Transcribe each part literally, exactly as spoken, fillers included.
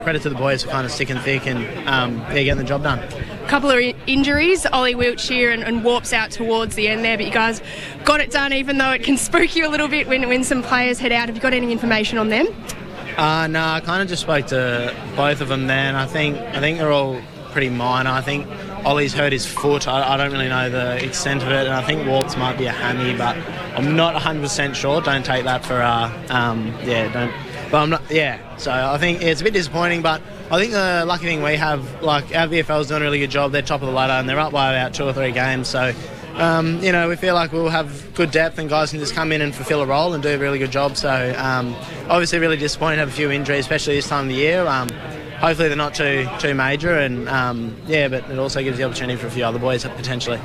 Credit to the boys for kind of sticking thick and um, yeah, getting the job done. A couple of injuries, Ollie Wiltshire and, and Warps out towards the end there, but you guys got it done, even though it can spook you a little bit when, when some players head out. Have you got any information on them? Uh, no, I kind of just spoke to both of them then. I think I think they're all pretty minor. I think Ollie's hurt his foot. I, I don't really know the extent of it, and I think Warps might be a hammy, but I'm not one hundred percent sure. Don't take that for uh, um, yeah, don't. But I'm not, yeah. So I think yeah, it's a bit disappointing, but I think the lucky thing we have, like our V F L's doing a really good job. They're top of the ladder and they're up by about two or three games. So, um, you know, we feel like we'll have good depth and guys can just come in and fulfil a role and do a really good job. So, um, obviously, really disappointed to have a few injuries, especially this time of the year. Um, hopefully, they're not too too major, and um, yeah, but it also gives the opportunity for a few other boys potentially.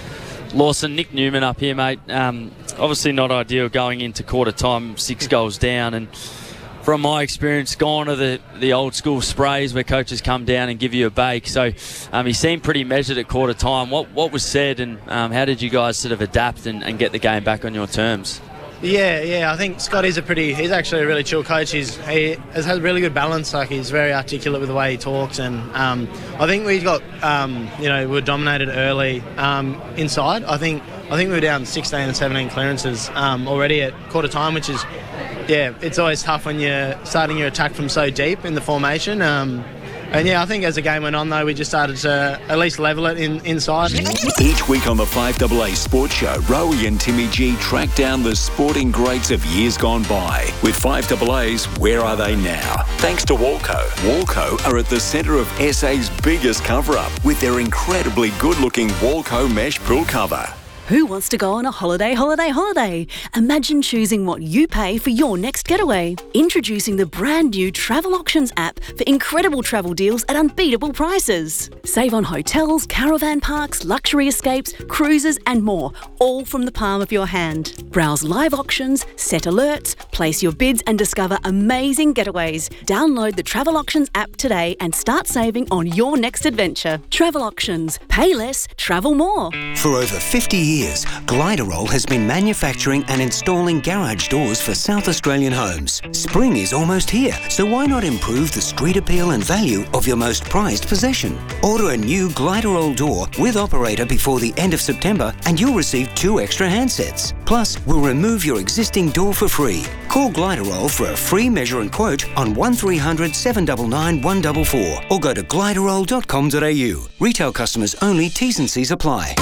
Lawson, Nick Newman up here, mate. Um, obviously, not ideal going into quarter time, six goals down, and from my experience, gone are the, the old school sprays where coaches come down and give you a bake. So um, he seemed pretty measured at quarter time. What what was said, and um, how did you guys sort of adapt and, and get the game back on your terms? Yeah, yeah, I think Scotty's a pretty, he's actually a really chill coach. He's, he has had really good balance, like he's very articulate with the way he talks, and um, I think we got, um, you know, we were dominated early um, inside. I think I think we were down sixteen and seventeen clearances um, already at quarter time, which is, yeah, it's always tough when you're starting your attack from so deep in the formation. Um, and yeah, I think as the game went on, though, we just started to at least level it in, inside. Each week on the five A A Sports Show, Rowie and Timmy G track down the sporting greats of years gone by. With five A A's, where are they now? Thanks to Walco. Walco are at the centre of S A's biggest cover-up with their incredibly good-looking Walco mesh pool cover. Who wants to go on a holiday, holiday, holiday? Imagine choosing what you pay for your next getaway. Introducing the brand new Travel Auctions app for incredible travel deals at unbeatable prices. Save on hotels, caravan parks, luxury escapes, cruises and more, all from the palm of your hand. Browse live auctions, set alerts, place your bids and discover amazing getaways. Download the Travel Auctions app today and start saving on your next adventure. Travel Auctions. Pay less, travel more. For over fifty years, Years, Gliderol has been manufacturing and installing garage doors for South Australian homes. Spring is almost here, so why not improve the street appeal and value of your most prized possession? Order a new Gliderol door with operator before the end of September and you'll receive two extra handsets. Plus, we'll remove your existing door for free. Call Gliderol for a free measure and quote on one three hundred, seven nine nine, one four four or go to gliderol dot com dot a u. Retail customers only, T's and C's apply.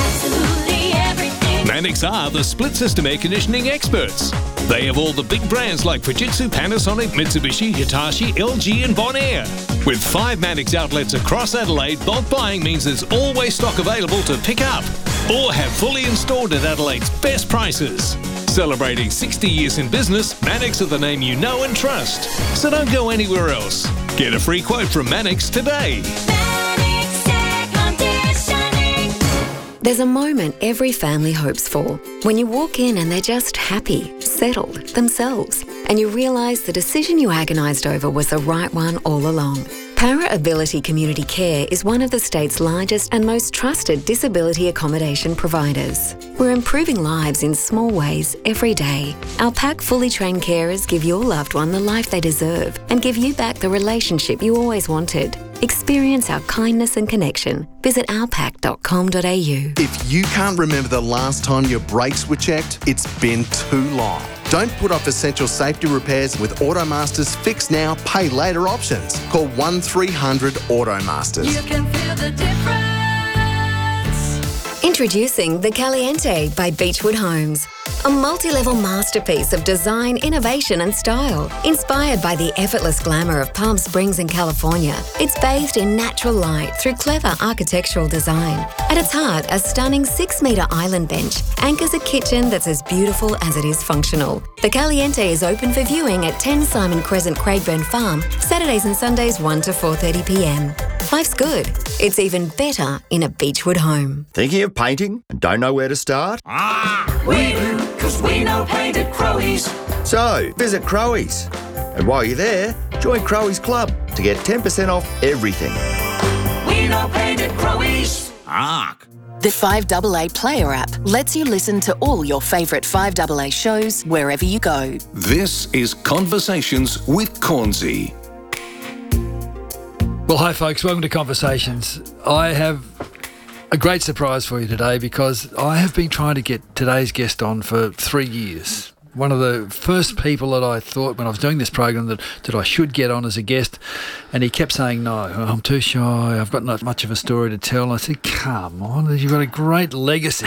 Mannix are the split system air conditioning experts. They have all the big brands like Fujitsu, Panasonic, Mitsubishi, Hitachi, L G and Bonaire. With five Mannix outlets across Adelaide, bulk buying means there's always stock available to pick up or have fully installed at Adelaide's best prices. Celebrating sixty years in business, Mannix are the name you know and trust. So don't go anywhere else. Get a free quote from Mannix today. There's a moment every family hopes for. When you walk in and they're just happy, settled, themselves, and you realise the decision you agonised over was the right one all along. Para Ability Community Care is one of the state's largest and most trusted disability accommodation providers. We're improving lives in small ways every day. Our pack fully trained carers give your loved one the life they deserve and give you back the relationship you always wanted. Experience our kindness and connection. Visit our pack dot com dot a u. If you can't remember the last time your brakes were checked, it's been too long. Don't put off essential safety repairs with Automaster's Fix Now, Pay Later options. Call one three hundred Automasters. You can feel the difference. Introducing the Caliente by Beechwood Homes. A multi-level masterpiece of design, innovation and style. Inspired by the effortless glamour of Palm Springs in California, it's bathed in natural light through clever architectural design. At its heart, a stunning six-metre island bench anchors a kitchen that's as beautiful as it is functional. The Caliente is open for viewing at ten Simon Crescent, Craigburn Farm, Saturdays and Sundays one to four thirty p m. Life's good. It's even better in a Beechwood home. Thinking of painting and don't know where to start? Ah, we do, because we know paint at Crowies. So, visit Crowies. And while you're there, join Crowies Club to get ten percent off everything. We know paint at Crowies. Ark. The five A A Player app lets you listen to all your favourite five A A shows wherever you go. This is Conversations with Cornsey. Well, hi folks, welcome to Conversations. I have a great surprise for you today because I have been trying to get today's guest on for three years. One of the first people that I thought when I was doing this program that, that I should get on as a guest, and he kept saying, no, I'm too shy, I've got not much of a story to tell. I said, come on, you've got a great legacy.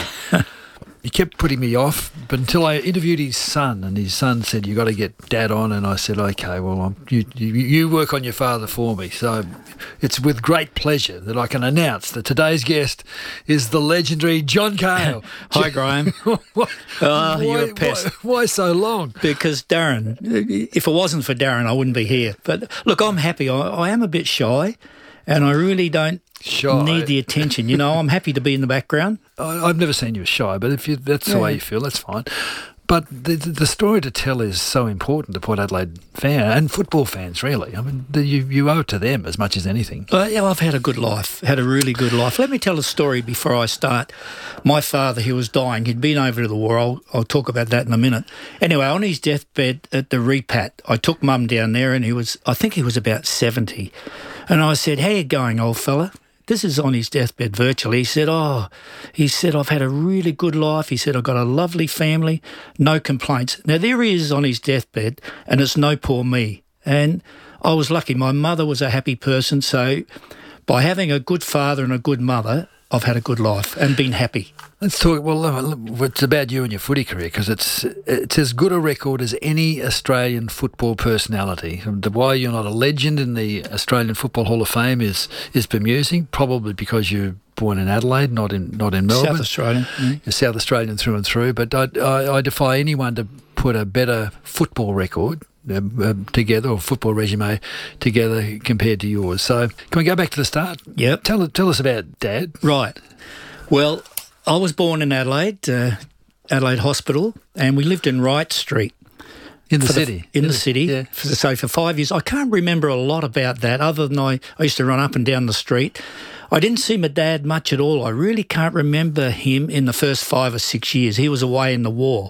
He kept putting me off, but until I interviewed his son, and his son said, you've got to get Dad on, and I said, okay, well, I'm, you, you, you work on your father for me. So it's with great pleasure that I can announce that today's guest is the legendary John Cahill. Hi, Graham. why, oh, you're why, a pest. Why, why so long? Because Darren, if it wasn't for Darren, I wouldn't be here. But look, I'm happy. I, I am a bit shy, and I really don't Shy. need the attention. You know, I'm happy to be in the background. I, I've never seen you as shy, but if you, that's the Yeah. way you feel, that's fine. But the, the the story to tell is so important to Port Adelaide fan and football fans, really. I mean, the, you, you owe it to them as much as anything. Uh, yeah, I've had a good life, had a really good life. Let me tell a story before I start. My father, he was dying. He'd been over to the war. I'll, I'll talk about that in a minute. Anyway, on his deathbed at the repat, I took Mum down there, and he was, I think he was about seventy. And I said, how you going, old fella? This is on his deathbed virtually. He said, oh, he said, I've had a really good life. He said, I've got a lovely family, no complaints. Now, there he is on his deathbed, and it's no poor me. And I was lucky. My mother was a happy person, so by having a good father and a good mother, I've had a good life and been happy. Let's talk, well, uh, it's about you and your footy career, because it's it's as good a record as any Australian football personality. The why you're not a legend in the Australian Football Hall of Fame is is bemusing, probably because you're born in Adelaide, not in not in Melbourne. South Australian. Mm. You're South Australian through and through, but I, I, I defy anyone to put a better football record Uh, uh, together, or football resume together compared to yours. So can we go back to the start? Yep. Tell, tell us about Dad. Right. Well, I was born in Adelaide, uh, Adelaide Hospital, and we lived in Wright Street. In the For city? The, in yeah. the city. Yeah. For, so for five years. I can't remember a lot about that other than I, I used to run up and down the street. I didn't see my dad much at all. I really can't remember him in the first five or six years. He was away in the war.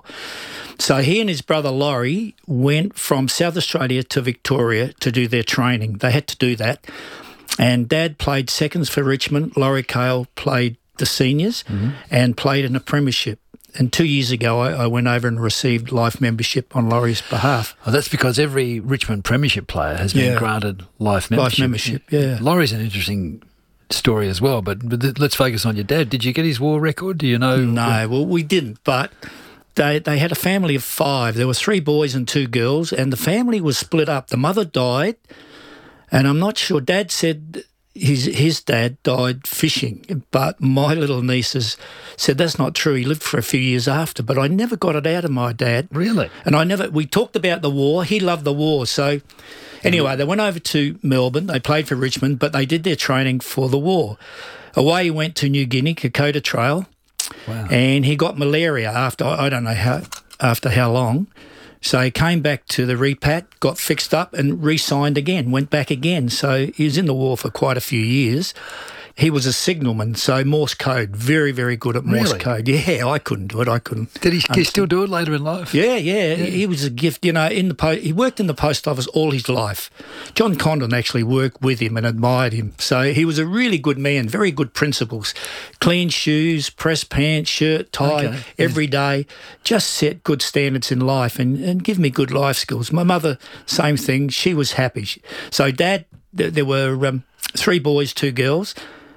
So he and his brother Laurie went from South Australia to Victoria to do their training. They had to do that. And Dad played seconds for Richmond. Laurie Cahill played the seniors mm-hmm. and played in a premiership. And two years ago, I, I went over and received life membership on Laurie's behalf. Oh, that's because every Richmond premiership player has been Yeah. granted life membership. Life membership, yeah. Laurie's an interesting story as well, but, but th- let's focus on your dad. Did you get his war record? Do you know? No, well, we didn't, but they they had a family of five. There were three boys and two girls, and the family was split up. The mother died, and I'm not sure. Dad said his his dad died fishing, but my little nieces said that's not true. He lived for a few years after, but I never got it out of my dad. Really? And I never. We talked about the war. He loved the war, so. Anyway, they went over to Melbourne. They played for Richmond, but they did their training for the war. Away he went to New Guinea, Kokoda Trail, wow. and he got malaria after, I don't know how, after how long. So he came back to the repat, got fixed up and re-signed again, went back again. So he was in the war for quite a few years. He was a signalman, so Morse code, very, very good at Morse Really? code. Yeah, I couldn't do it. I couldn't. Did he, he still do it later in life? Yeah, yeah, yeah. He was a gift. You know, in the po- he worked in the post office all his life. John Condon actually worked with him and admired him. So he was a really good man, very good principles. Clean shoes, press pants, shirt, tie, Okay. every day. Just set good standards in life and, and give me good life skills. My mother, same thing. She was happy. She- So Dad, th- there were um, three boys, two girls.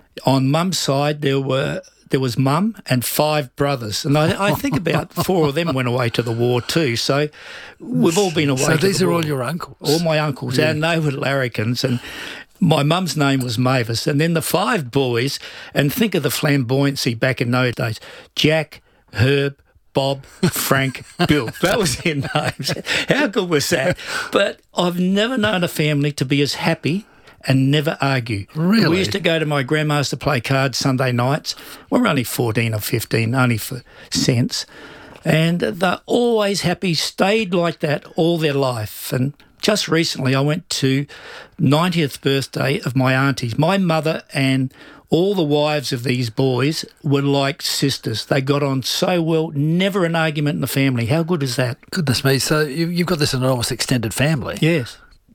On Mum's side, there were there was Mum and five brothers, and I, I think about four of them went away to the war too. So we've all been away. So to these the are war. all your uncles? All my uncles, Yeah. and they were larrikins. And my mum's name was Mavis, and then the five boys. And think of the flamboyancy back in those days: Jack, Herb, Bob, Frank, Bill. That was their names. How good was that? But I've never known a family to be as happy and never argue. Really? We used to go to my grandma's to play cards Sunday nights. We were only fourteen or fifteen, only for cents. And they're always happy, stayed like that all their life. And just recently I went to ninetieth birthday of my aunties. My mother and all the wives of these boys were like sisters. They got on so well, never an argument in the family. How good is that? Goodness me. So you, you've got this enormous extended family. Yes.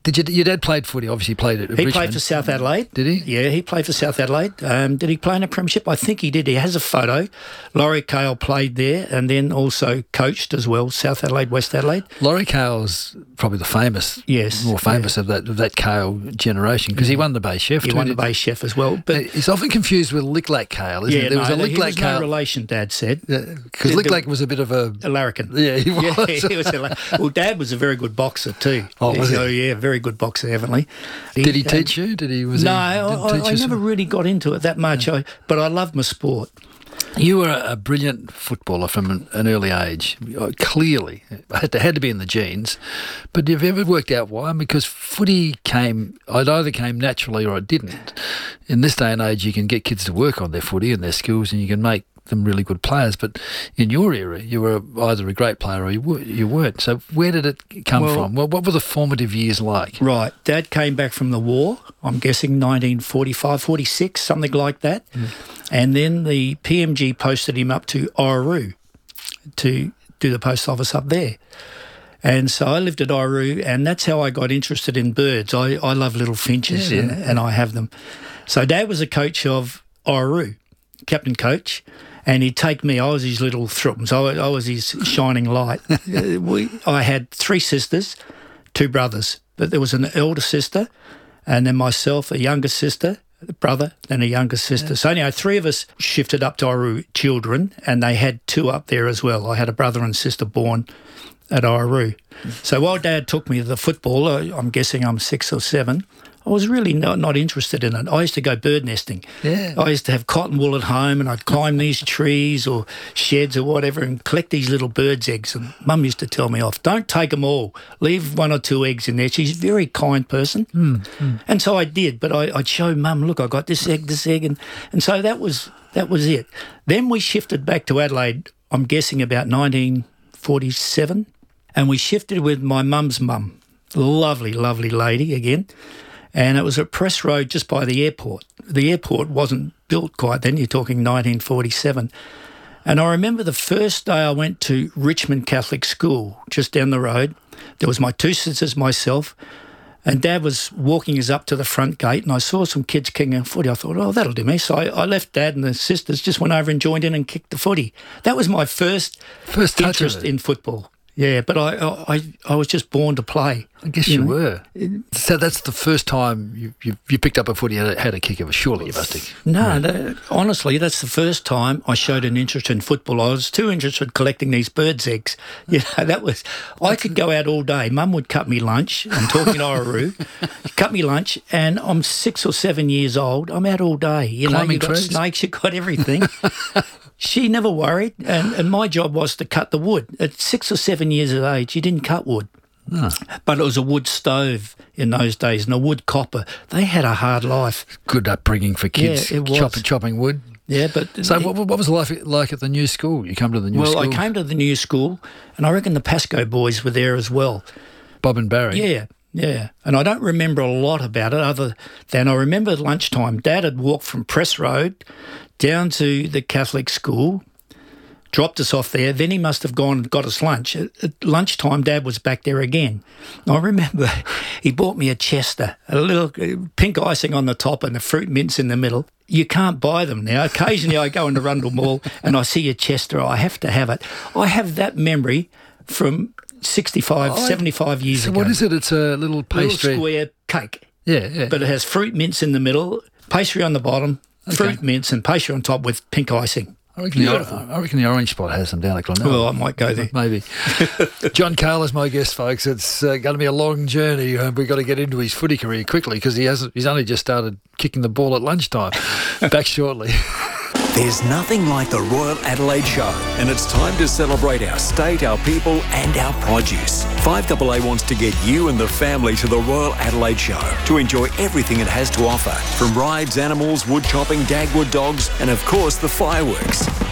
Did you, your dad played footy? Obviously, played at He Richmond. played for South Adelaide. Did he? Yeah, he played for South Adelaide. Um, did he play in a premiership? I think he did. He has a photo. Laurie Cale played there and then also coached as well, South Adelaide, West Adelaide. Laurie Cale's probably the famous, yes, more famous yeah. of that of that Cale generation because yeah. he won the Bay Chef. He too, won the Bay Chef as well. But he's often confused with Lick Lack Cale, isn't yeah, it? There no, was a Lick he Lack was Cale. no relation, Dad said. Because yeah, Lick Lack was a bit of a... A larrikin. Yeah, he was. Yeah, he was a, well, Dad was a very good boxer too. Oh, was he? Oh, yeah, very good boxer, evidently. Did he teach you? Did he? Was no, he, I, I never really got into it that much, yeah. I, but I loved my sport. You were a brilliant footballer from an, an early age, clearly. It had to, had to be in the genes. But have you ever worked out why? Because footy came, it either came naturally or it didn't. In this day and age, you can get kids to work on their footy and their skills and you can make them really good players. But in your era, you were either a great player or you, were, you weren't. So where did it come well, from? Well, what were the formative years like? Right. Dad came back from the war, I'm guessing nineteen forty-five, forty-six, something like that. Mm. And then the P M G posted him up to Orroo to do the post office up there. And so I lived at Orroo, and that's how I got interested in birds. I, I love little finches, yeah, and, yeah. and I have them. So Dad was a coach of Orroo, captain coach, and he'd take me. I was his little thruppence. I, I was his shining light. we, I had three sisters, two brothers, but there was an elder sister, and then myself, a younger sister, a brother, then a younger sister. Yeah. So anyway, three of us shifted up to Orroo children, and they had two up there as well. I had a brother and sister born at Orroo. So while Dad took me to the football, I'm guessing I'm six or seven, I was really not, not interested in it. I used to go bird nesting. Yeah. I used to have cotton wool at home and I'd climb these trees or sheds or whatever and collect these little birds' eggs. And Mum used to tell me off, don't take them all. Leave one or two eggs in there. She's a very kind person. Mm, mm. And so I did, but I, I'd show Mum, look, I got this egg, this egg. And, and so that was that was it. Then we shifted back to Adelaide, I'm guessing about nineteen forty-seven. And we shifted with my mum's mum, lovely, lovely lady again. And it was at Press Road just by the airport. The airport wasn't built quite then, you're talking nineteen forty-seven. And I remember the first day I went to Richmond Catholic School, just down the road. There was my two sisters, myself, and Dad was walking us up to the front gate, and I saw some kids kicking a footy. I thought, oh, that'll do me. So I, I left Dad and the sisters, just went over and joined in and kicked the footy. That was my first, first interest in football. Yeah, but I, I I was just born to play. I guess you, you know? were. So that's the first time you, you, you picked up a footy and had a kick of it. Surely you must have. No, right. that, honestly, that's the first time I showed an interest in football. I was too interested in collecting these birds' eggs. You know, that was. I could go out all day. Mum would cut me lunch. I'm talking Orroo. Cut me lunch, and I'm six or seven years old. I'm out all day. You know, you've got trees. Snakes, you've got everything. She never worried, and, and my job was to cut the wood. At six or seven years of age, you didn't cut wood. No. But it was a wood stove in those days and a wood copper. They had a hard life. Good upbringing for kids, yeah, it was. Chopping, chopping wood. Yeah, but... So it, what, what was life like at the new school? You come to the new well, school? Well, I came to the new school, and I reckon the Pascoe boys were there as well. Bob and Barry? Yeah, yeah. And I don't remember a lot about it other than I remember at lunchtime, Dad had walked from Press Road down to the Catholic school, dropped us off there. Then he must have gone and got us lunch. At, at lunchtime, Dad was back there again. I remember he bought me a Chester, a little pink icing on the top and the fruit mints in the middle. You can't buy them now. Occasionally I go into Rundle Mall and I see a Chester. I have to have it. I have that memory from sixty-five, oh, seventy-five years so ago. So what is it? It's a little pastry. Little square cake. Yeah, yeah. But it has fruit mints in the middle, pastry on the bottom, okay. fruit mints and pastry on top with pink icing. I reckon, the, I reckon the Orange Spot has them down at Glenelg. Well, I might go there. Maybe. John Cale is my guest, folks. It's uh, going to be a long journey. Uh, we've got to get into his footy career quickly because he has he's only just started kicking the ball at lunchtime. Back shortly. There's nothing like the Royal Adelaide Show, and it's time to celebrate our state, our people and our produce. five A A wants to get you and the family to the Royal Adelaide Show to enjoy everything it has to offer, from rides, animals, wood chopping, Dagwood dogs and of course the fireworks.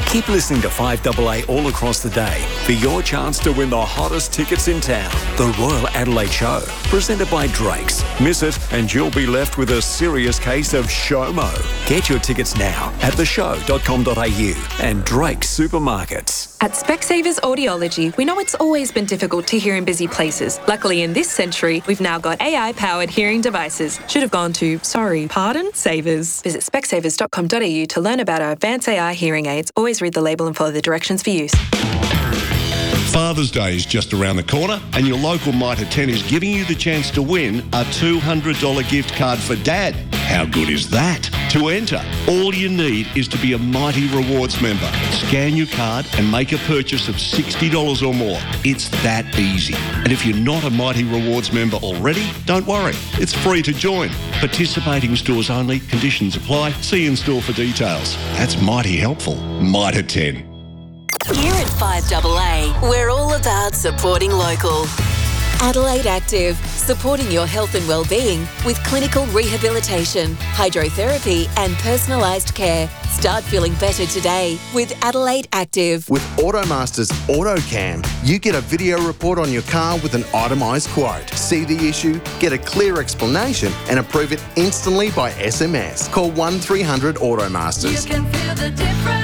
Keep listening to five A A all across the day for your chance to win the hottest tickets in town. The Royal Adelaide Show, presented by Drake's. Miss it and you'll be left with a serious case of SHOMO. Get your tickets now at the show dot com dot a u and Drake's Supermarkets. At Specsavers Audiology, we know it's always been difficult to hear in busy places. Luckily, in this century, we've now got A I-powered hearing devices. Should have gone to, sorry, pardon, Savers. Visit specsavers dot com dot a u to learn about our advanced A I hearing aids. Always read the label and follow the directions for use. Father's Day is just around the corner and your local Mitre ten is giving you the chance to win a two hundred dollars gift card for Dad. How good is that? To enter, all you need is to be a Mighty Rewards member. Scan your card and make a purchase of sixty dollars or more. It's that easy. And if you're not a Mighty Rewards member already, don't worry. It's free to join. Participating stores only. Conditions apply. See in store for details. That's mighty helpful. Mitre ten. Here at five A A, we're all about supporting local. Adelaide Active, supporting your health and well-being with clinical rehabilitation, hydrotherapy and personalised care. Start feeling better today with Adelaide Active. With Automasters AutoCam, you get a video report on your car with an itemised quote. See the issue, get a clear explanation and approve it instantly by S M S. Call one three hundred Automasters. You can feel the difference.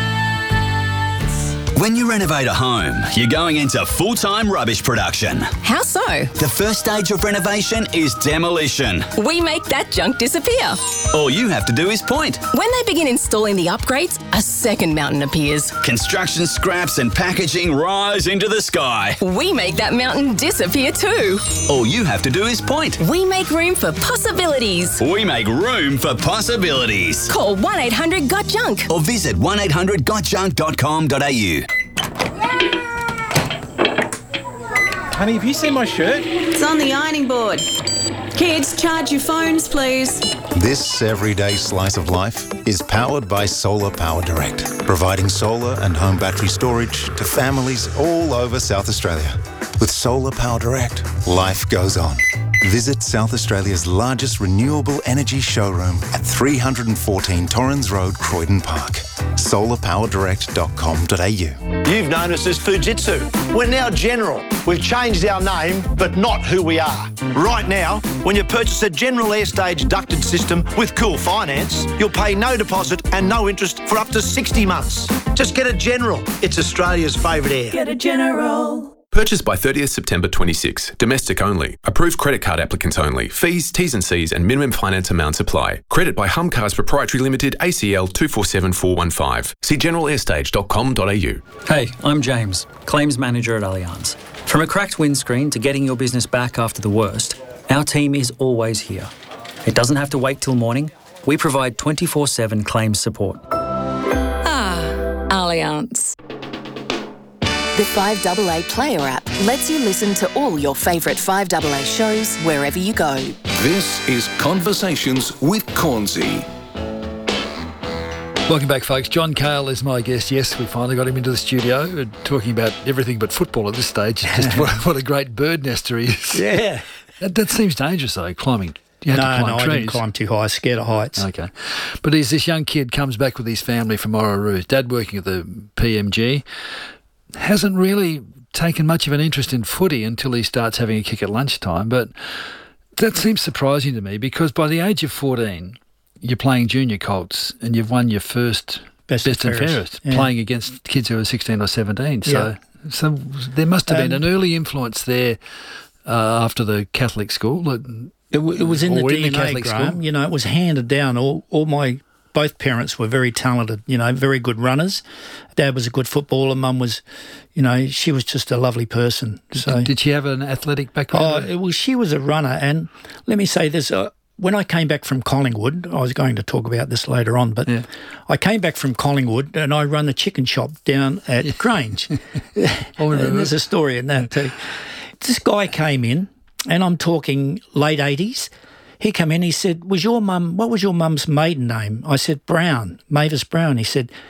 When you renovate a home, you're going into full-time rubbish production. How so? The first stage of renovation is demolition. We make that junk disappear. All you have to do is point. When they begin installing the upgrades, a second mountain appears. Construction scraps and packaging rise into the sky. We make that mountain disappear too. All you have to do is point. We make room for possibilities. We make room for possibilities. Call one eight hundred got junk or visit one eight hundred got junk dot com dot a u. Honey, have you seen my shirt? It's on the ironing board. Kids, charge your phones, please. This everyday slice of life is powered by Solar Power Direct, providing solar and home battery storage to families all over South Australia. With Solar Power Direct, life goes on. Visit South Australia's largest renewable energy showroom at three fourteen Torrens Road, Croydon Park. solar power direct dot com dot a u. You've known us as Fujitsu. We're now General. We've changed our name, but not who we are. Right now, when you purchase a General Airstage ducted system with Cool Finance, you'll pay no deposit and no interest for up to sixty months. Just get a General. It's Australia's favourite air. Get a General. Purchased by thirtieth September twenty-six. Domestic only. Approved credit card applicants only. Fees, T's and C's and minimum finance amounts apply. Credit by Humcars Proprietary Limited, A C L two four seven four one five. See general airstage dot com dot a u. Hey, I'm James, Claims Manager at Allianz. From a cracked windscreen to getting your business back after the worst, our team is always here. It doesn't have to wait till morning. We provide twenty-four seven claims support. Ah, Allianz. The five A A Player app lets you listen to all your favourite five A A shows wherever you go. This is Conversations with Cornsey. Welcome back, folks. John Cale is my guest. Yes, we finally got him into the studio and talking about everything but football at this stage. Just what, what a great bird nester he is. Yeah. That, that seems dangerous, though, climbing. You had no, to climb no, trees. I didn't climb too high. Scared of heights. Okay. But he's this young kid, comes back with his family from Orroroo. Dad working at the P M G. Hasn't really taken much of an interest in footy until he starts having a kick at lunchtime. But that seems surprising to me because by the age of fourteen, you're playing junior Colts and you've won your first best, best and fairest, fairest yeah. playing against kids who are sixteen or seventeen. So, yeah. so there must have been um, an early influence there uh, after the Catholic school. It, it, it was in the D N A, in the Catholic Graham. school. You know, it was handed down. All, all my... Both parents were very talented, you know, very good runners. Dad was a good footballer. Mum was, you know, she was just a lovely person. So, did, did she have an athletic background? Oh, well, she was a runner. And let me say this, uh, when I came back from Collingwood, I was going to talk about this later on, but yeah. I came back from Collingwood and I run the chicken shop down at yeah. Grange. And there's a story in that too. This guy came in, and I'm talking late eighties. He came in, he said, was your mum, what was your mum's maiden name? I said, Brown, Mavis Brown. He said,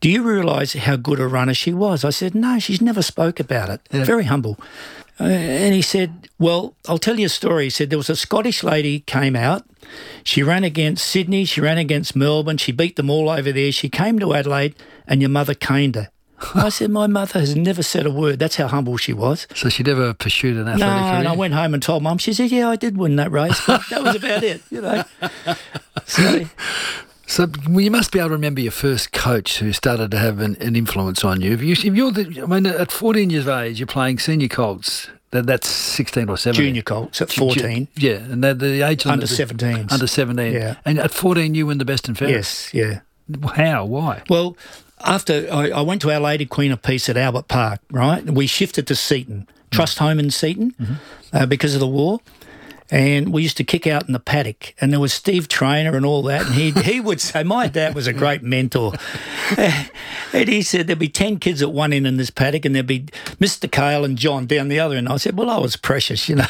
do you realise how good a runner she was? I said, no, she's never spoke about it. Yeah. Very humble. Uh, and he said, well, I'll tell you a story. He said there was a Scottish lady came out. She ran against Sydney. She ran against Melbourne. She beat them all over there. She came to Adelaide and your mother caned her. I said, my mother has never said a word. That's how humble she was. So she never pursued an athletic no, career? And I went home and told Mum. She said, yeah, I did win that race. But that was about it, you know. So... So well, you must be able to remember your first coach who started to have an, an influence on you. If, you. if you're, the, I mean, at fourteen years of age, you're playing senior colts. That, that's sixteen or seventeen. Junior colts at fourteen. Ju- yeah, and they're the age under seventeens. Under seventeen. Yeah. And at fourteen, you win the best and fairest. Yes. Yeah. How? Why? Well, after I, I went to Our Lady Queen of Peace at Albert Park, right? We shifted to Seaton, Trust Home in Seaton, mm-hmm. uh, because of the war. And we used to kick out in the paddock, and there was Steve Trainer and all that, and he he would say, my dad was a great mentor. And he said there'd be ten kids at one end in this paddock, and there'd be Mister Cale and John down the other end. I said, well, I was precious, you know.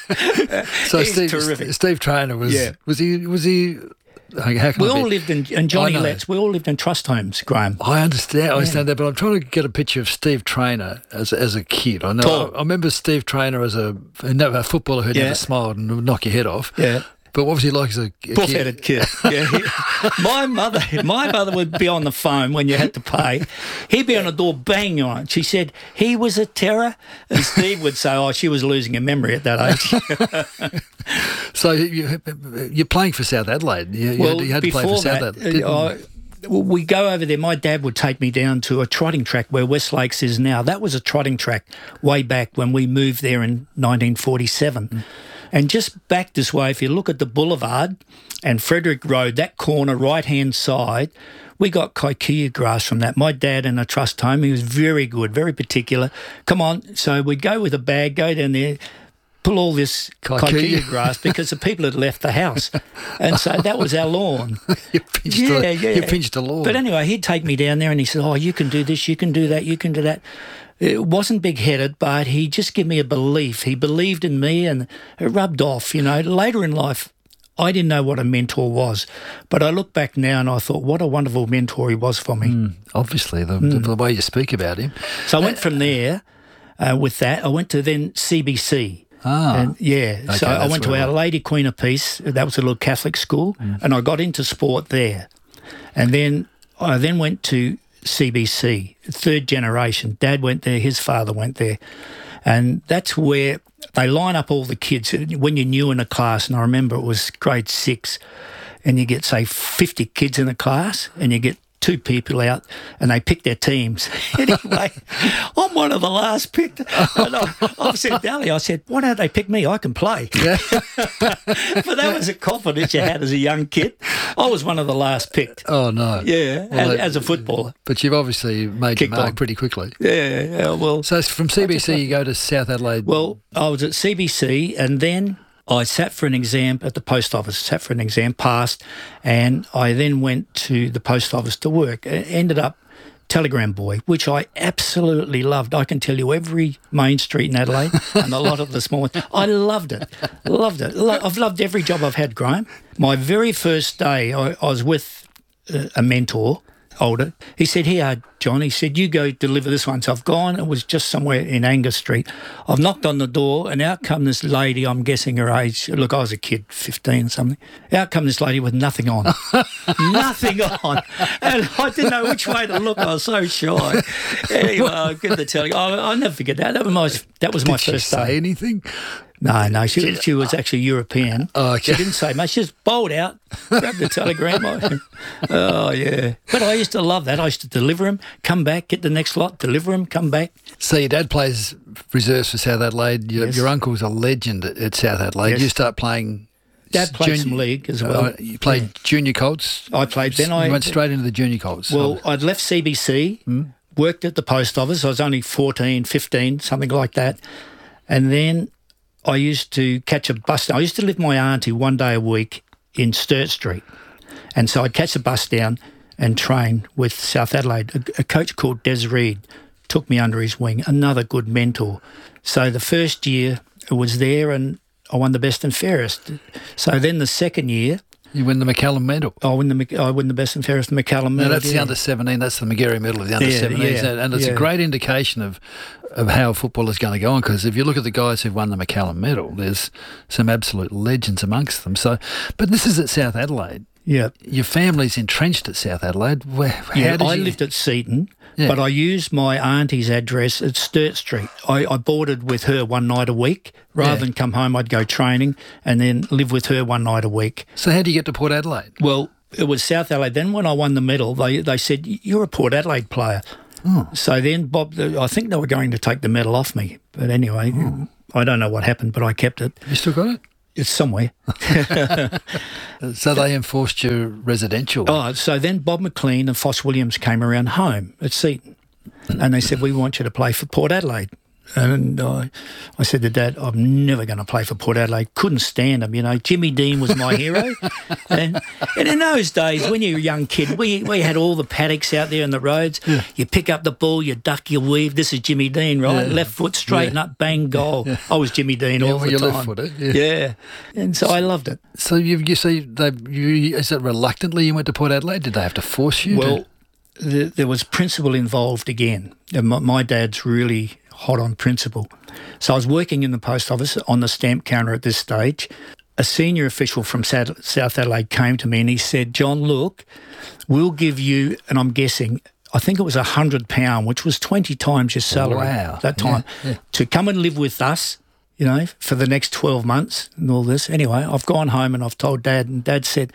So He's Steve, terrific. Steve Trainer was, yeah. was he... Was he How can we I all be? lived in, and Johnny Letts, we all lived in trust homes, Graham. I understand, I Yeah. understand that, but I'm trying to get a picture of Steve Trainer as as a kid. I know, Tall. I, I remember Steve Trainer as a, a footballer who Yeah. never smiled and would knock your head off. Yeah. But what was he like as a, a Buff-headed kid. Yeah, he- my mother, my mother would be on the phone when you had to pay. He'd be on the door banging on it. She said he was a terror, and Steve would say, "Oh, she was losing her memory at that age." So you, you're playing for South Adelaide. You, you well, had, you had to play for before South that, Adelaide. didn't uh, you? well, we go over there. My dad would take me down to a trotting track where West Lakes is now. That was a trotting track way back when we moved there in nineteen forty-seven. Mm. And just back this way, if you look at the boulevard and Frederick Road, that corner right-hand side, we got kikuyu grass from that. My dad in a trust home, he was very good, very particular. Come on, so we'd go with a bag, go down there, pull all this Kikuyu. kikuyu grass because the people had left the house. And so that was our lawn. you pinched yeah, a, yeah. You pinched a lawn. But anyway, he'd take me down there and he said, oh, you can do this, you can do that, you can do that. It wasn't big-headed, but he just gave me a belief. He believed in me and it rubbed off, you know. Later in life, I didn't know what a mentor was, but I look back now and I thought, what a wonderful mentor he was for me. Mm, obviously, the, Mm. the, the way you speak about him. So I went from there uh, with that. I went to then C B C. Ah. And yeah, Okay, so I that's went to where Our I- Lady Queen of Peace. That was a little Catholic school, Mm. and I got into sport there. And then I then went to C B C, third generation. Dad went there, his father went there. And that's where they line up all the kids. When you're new in a class, and I remember it was grade six, and you get, say, fifty kids in a class, and you get two people out, and they pick their teams. Anyway, I'm one of the last picked. And I, I've said, Dally, I said, why don't they pick me? I can play. Yeah. But that was a confidence you had as a young kid. I was one of the last picked. Oh, no. Yeah, Well, as, that- as a footballer. But you've obviously made Kicked your mark on. pretty quickly. Yeah, yeah, well. So from C B C, you go to South Adelaide. Well, I was at C B C and then I sat for an exam at the post office, sat for an exam, passed, and I then went to the post office to work. I ended up telegram boy, which I absolutely loved. I can tell you every main street in Adelaide and a lot of the small ones. I loved it, loved it. Lo- I've loved every job I've had, Graham. My very first day, I, I was with uh, a mentor, older. He said, here, John, he said, you go deliver this one. So I've gone, it was just somewhere in Angus Street. I've knocked on the door and out come this lady, I'm guessing her age. Look, I was a kid, fifteen or something. Out come this lady with nothing on. Nothing on. And I didn't know which way to look. I was so shy. Anyway, I get the telling. I'll, I'll never forget that. That was my, that was my Did she first say day. anything? No, no, she, she was actually European. Oh, okay. She didn't say much. She just bowled out, grabbed the telegram. Oh, yeah. But I used to love that. I used to deliver them, come back, get the next lot, deliver them, come back. So your dad plays reserves for South Adelaide. Your, Yes. your uncle's a legend at, at South Adelaide. Yes. You start playing... Dad played jun- some league as well. Uh, you played Yeah. junior colts? I played. Then You I went straight into the junior colts. Well, I'd left C B C, Mm. worked at the post office. I was only fourteen, fifteen, something like that. And then I used to catch a bus. I used to live with my auntie one day a week in Sturt Street. And so I'd catch a bus down and train with South Adelaide. A, a coach called Des Reed took me under his wing, another good mentor. So the first year I was there and I won the best and fairest. So then the second year, You win the McCallum Medal. I win the Mc- I win the best and fairest McCallum Medal. No, that's yeah. the under seventeen. That's the McGarry Medal of the under Yeah, seventeens, yeah, and it's yeah. a great indication of of how football is going to go on. Because if you look at the guys who've won the McCallum Medal, there's some absolute legends amongst them. So, but this is at South Adelaide. Yeah, your family's entrenched at South Adelaide. Where, how yeah, did I you... lived at Seaton, Yeah. but I used my auntie's address at Sturt Street. I, I boarded with her one night a week. Rather Yeah. than come home, I'd go training and then live with her one night a week. So how do you get to Port Adelaide? Well, it was South Adelaide. Then when I won the medal, they, they said, you're a Port Adelaide player. Oh. So then Bob, I think they were going to take the medal off me. But anyway, Oh. I don't know what happened, but I kept it. You still got it? It's somewhere. So they enforced your residential. Oh, so then Bob McLean and Foss Williams came around home at Seaton, and they said, we want you to play for Port Adelaide. And I, I said to Dad, I'm never going to play for Port Adelaide. Couldn't stand them, you know. Jimmy Dean was my hero. and, and in those days, when you're a young kid, we, we had all the paddocks out there in the roads. Yeah. You pick up the ball, you duck, you weave. This is Jimmy Dean, right? Yeah. Left foot, straighten Yeah. up, bang, goal. Yeah. I was Jimmy Dean Yeah, all well, the you time. left-footed, yeah. yeah. And so I loved it. So you you see they you is it reluctantly you went to Port Adelaide? Did they have to force you? Well, to... the, there was principle involved again. And my, my dad's really hot on principle. So I was working in the post office on the stamp counter at this stage. A senior official from South South Adelaide came to me and he said, John, look, we'll give you, and I'm guessing, I think it was one hundred pounds, which was twenty times your salary Wow. that time, Yeah, yeah. to come and live with us, you know, for the next twelve months and all this. Anyway, I've gone home and I've told Dad, and Dad said,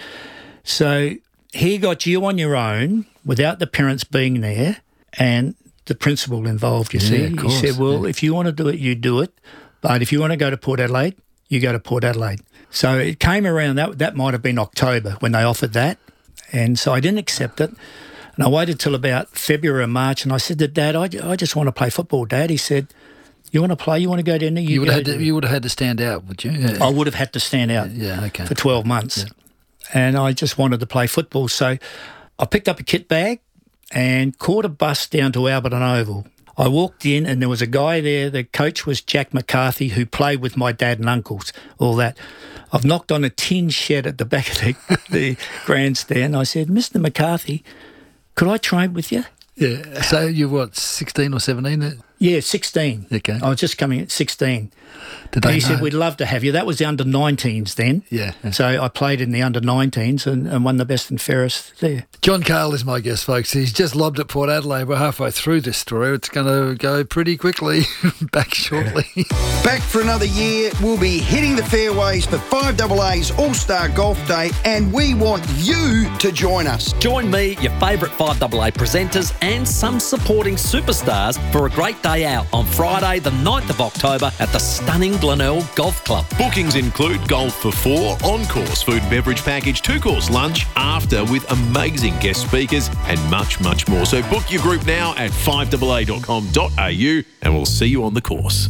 so he got you on your own without the parents being there, and the principal involved, you Yeah, see. of He course, said, well, yeah. if you want to do it, you do it. But if you want to go to Port Adelaide, you go to Port Adelaide. So it came around, that that might have been October when they offered that. And so I didn't accept it. And I waited till about February or March, and I said to Dad, I, I just want to play football, Dad. He said, you want to play? You want to go down there? You, You would go have had to- to, you would have had to stand out, would you? Yeah. I would have had to stand out Yeah, okay. for twelve months. And I just wanted to play football. So I picked up a kit bag and caught a bus down to Alberton Oval. I walked in and there was a guy there. The coach was Jack McCarthy, who played with my dad and uncles, all that. I've knocked on a tin shed at the back of the, the grandstand. I said, Mister McCarthy, could I train with you? Yeah. So you what, sixteen or seventeen? Yeah, sixteen. Okay. I was just coming at sixteen. Did And they he said, know? we'd love to have you. That was the under nineteens then. Yeah, yeah. So I played in the under nineteens and, and won the best and fairest there. John Carl is my guest, folks. He's just lobbed at Port Adelaide. We're halfway through this story. It's going to go pretty quickly. Back shortly. Back for another year. We'll be hitting the fairways for five A A's All-Star Golf Day, and we want you to join us. Join me, your favourite five A A presenters and some supporting superstars for a great day out on Friday the ninth of October at the stunning Glenelg Golf Club. Bookings include golf for four, on-course food and beverage package, two-course lunch, after with amazing guest speakers and much, much more. So book your group now at five A A dot com dot a u and we'll see you on the course.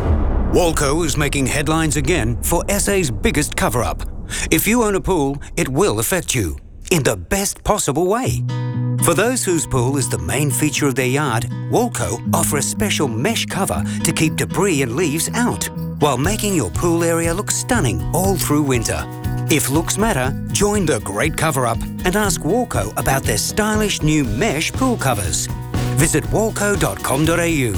Walco is making headlines again for S A's biggest cover-up. If you own a pool, it will affect you in the best possible way. For those whose pool is the main feature of their yard, Walco offer a special mesh cover to keep debris and leaves out, while making your pool area look stunning all through winter. If looks matter, join the great cover-up and ask Walco about their stylish new mesh pool covers. Visit walco dot com dot a u.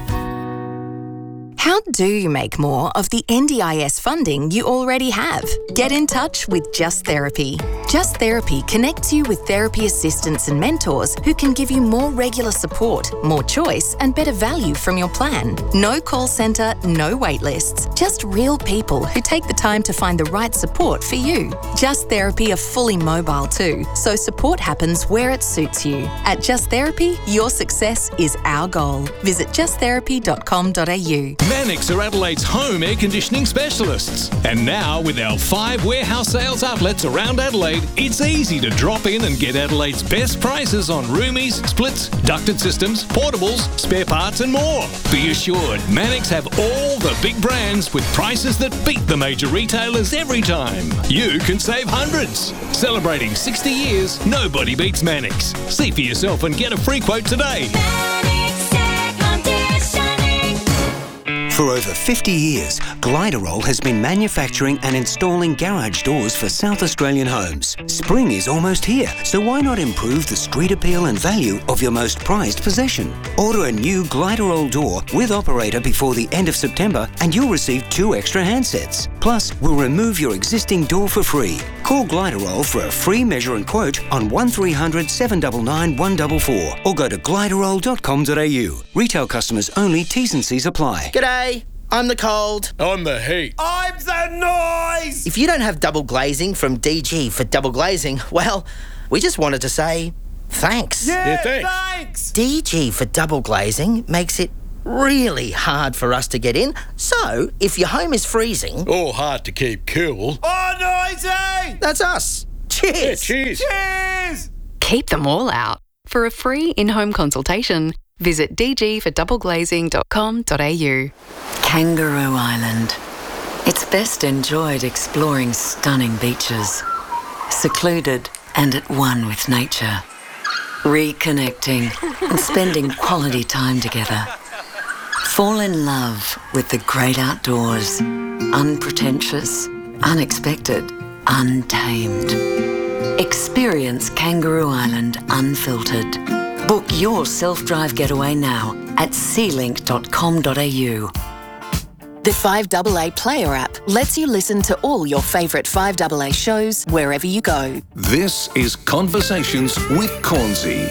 How do you make more of the N D I S funding you already have? Get in touch with Just Therapy. Just Therapy connects you with therapy assistants and mentors who can give you more regular support, more choice, and better value from your plan. No call centre, no wait lists, just real people who take the time to find the right support for you. Just Therapy are fully mobile too, so support happens where it suits you. At Just Therapy, your success is our goal. Visit just therapy dot com dot a u. Mannix are Adelaide's home air conditioning specialists. And now, with our five warehouse sales outlets around Adelaide, it's easy to drop in and get Adelaide's best prices on roomies, splits, ducted systems, portables, spare parts and more. Be assured, Mannix have all the big brands with prices that beat the major retailers every time. You can save hundreds. Celebrating sixty years, nobody beats Mannix. See for yourself and get a free quote today. For over fifty years, Gliderol has been manufacturing and installing garage doors for South Australian homes. Spring is almost here, so why not improve the street appeal and value of your most prized possession? Order a new Gliderol door with operator before the end of September and you'll receive two extra handsets. Plus, we'll remove your existing door for free. Call Gliderol for a free measure and quote on one three hundred, seven nine nine, one four four or go to gliderol dot com dot a u. Retail customers only, T's and C's apply. G'day. I'm the cold. I'm the heat. I'm the noise. If you don't have double glazing from D G for double glazing, well, we just wanted to say thanks. Yeah, yeah thanks. thanks. D G for double glazing makes it really hard for us to get in. So, if your home is freezing... or hard to keep cool... oh, noisy! That's us. Cheers. Yeah, cheers. Cheers. Keep them all out. For a free in-home consultation, visit d g for double glazing dot com dot a u. Kangaroo Island. It's best enjoyed exploring stunning beaches, secluded and at one with nature, reconnecting and spending quality time together. Fall in love with the great outdoors, unpretentious, unexpected, untamed. Experience Kangaroo Island unfiltered. Book your self-drive getaway now at sea link dot com dot a u. The five A A Player app lets you listen to all your favourite five A A shows wherever you go. This is Conversations with Cornsey.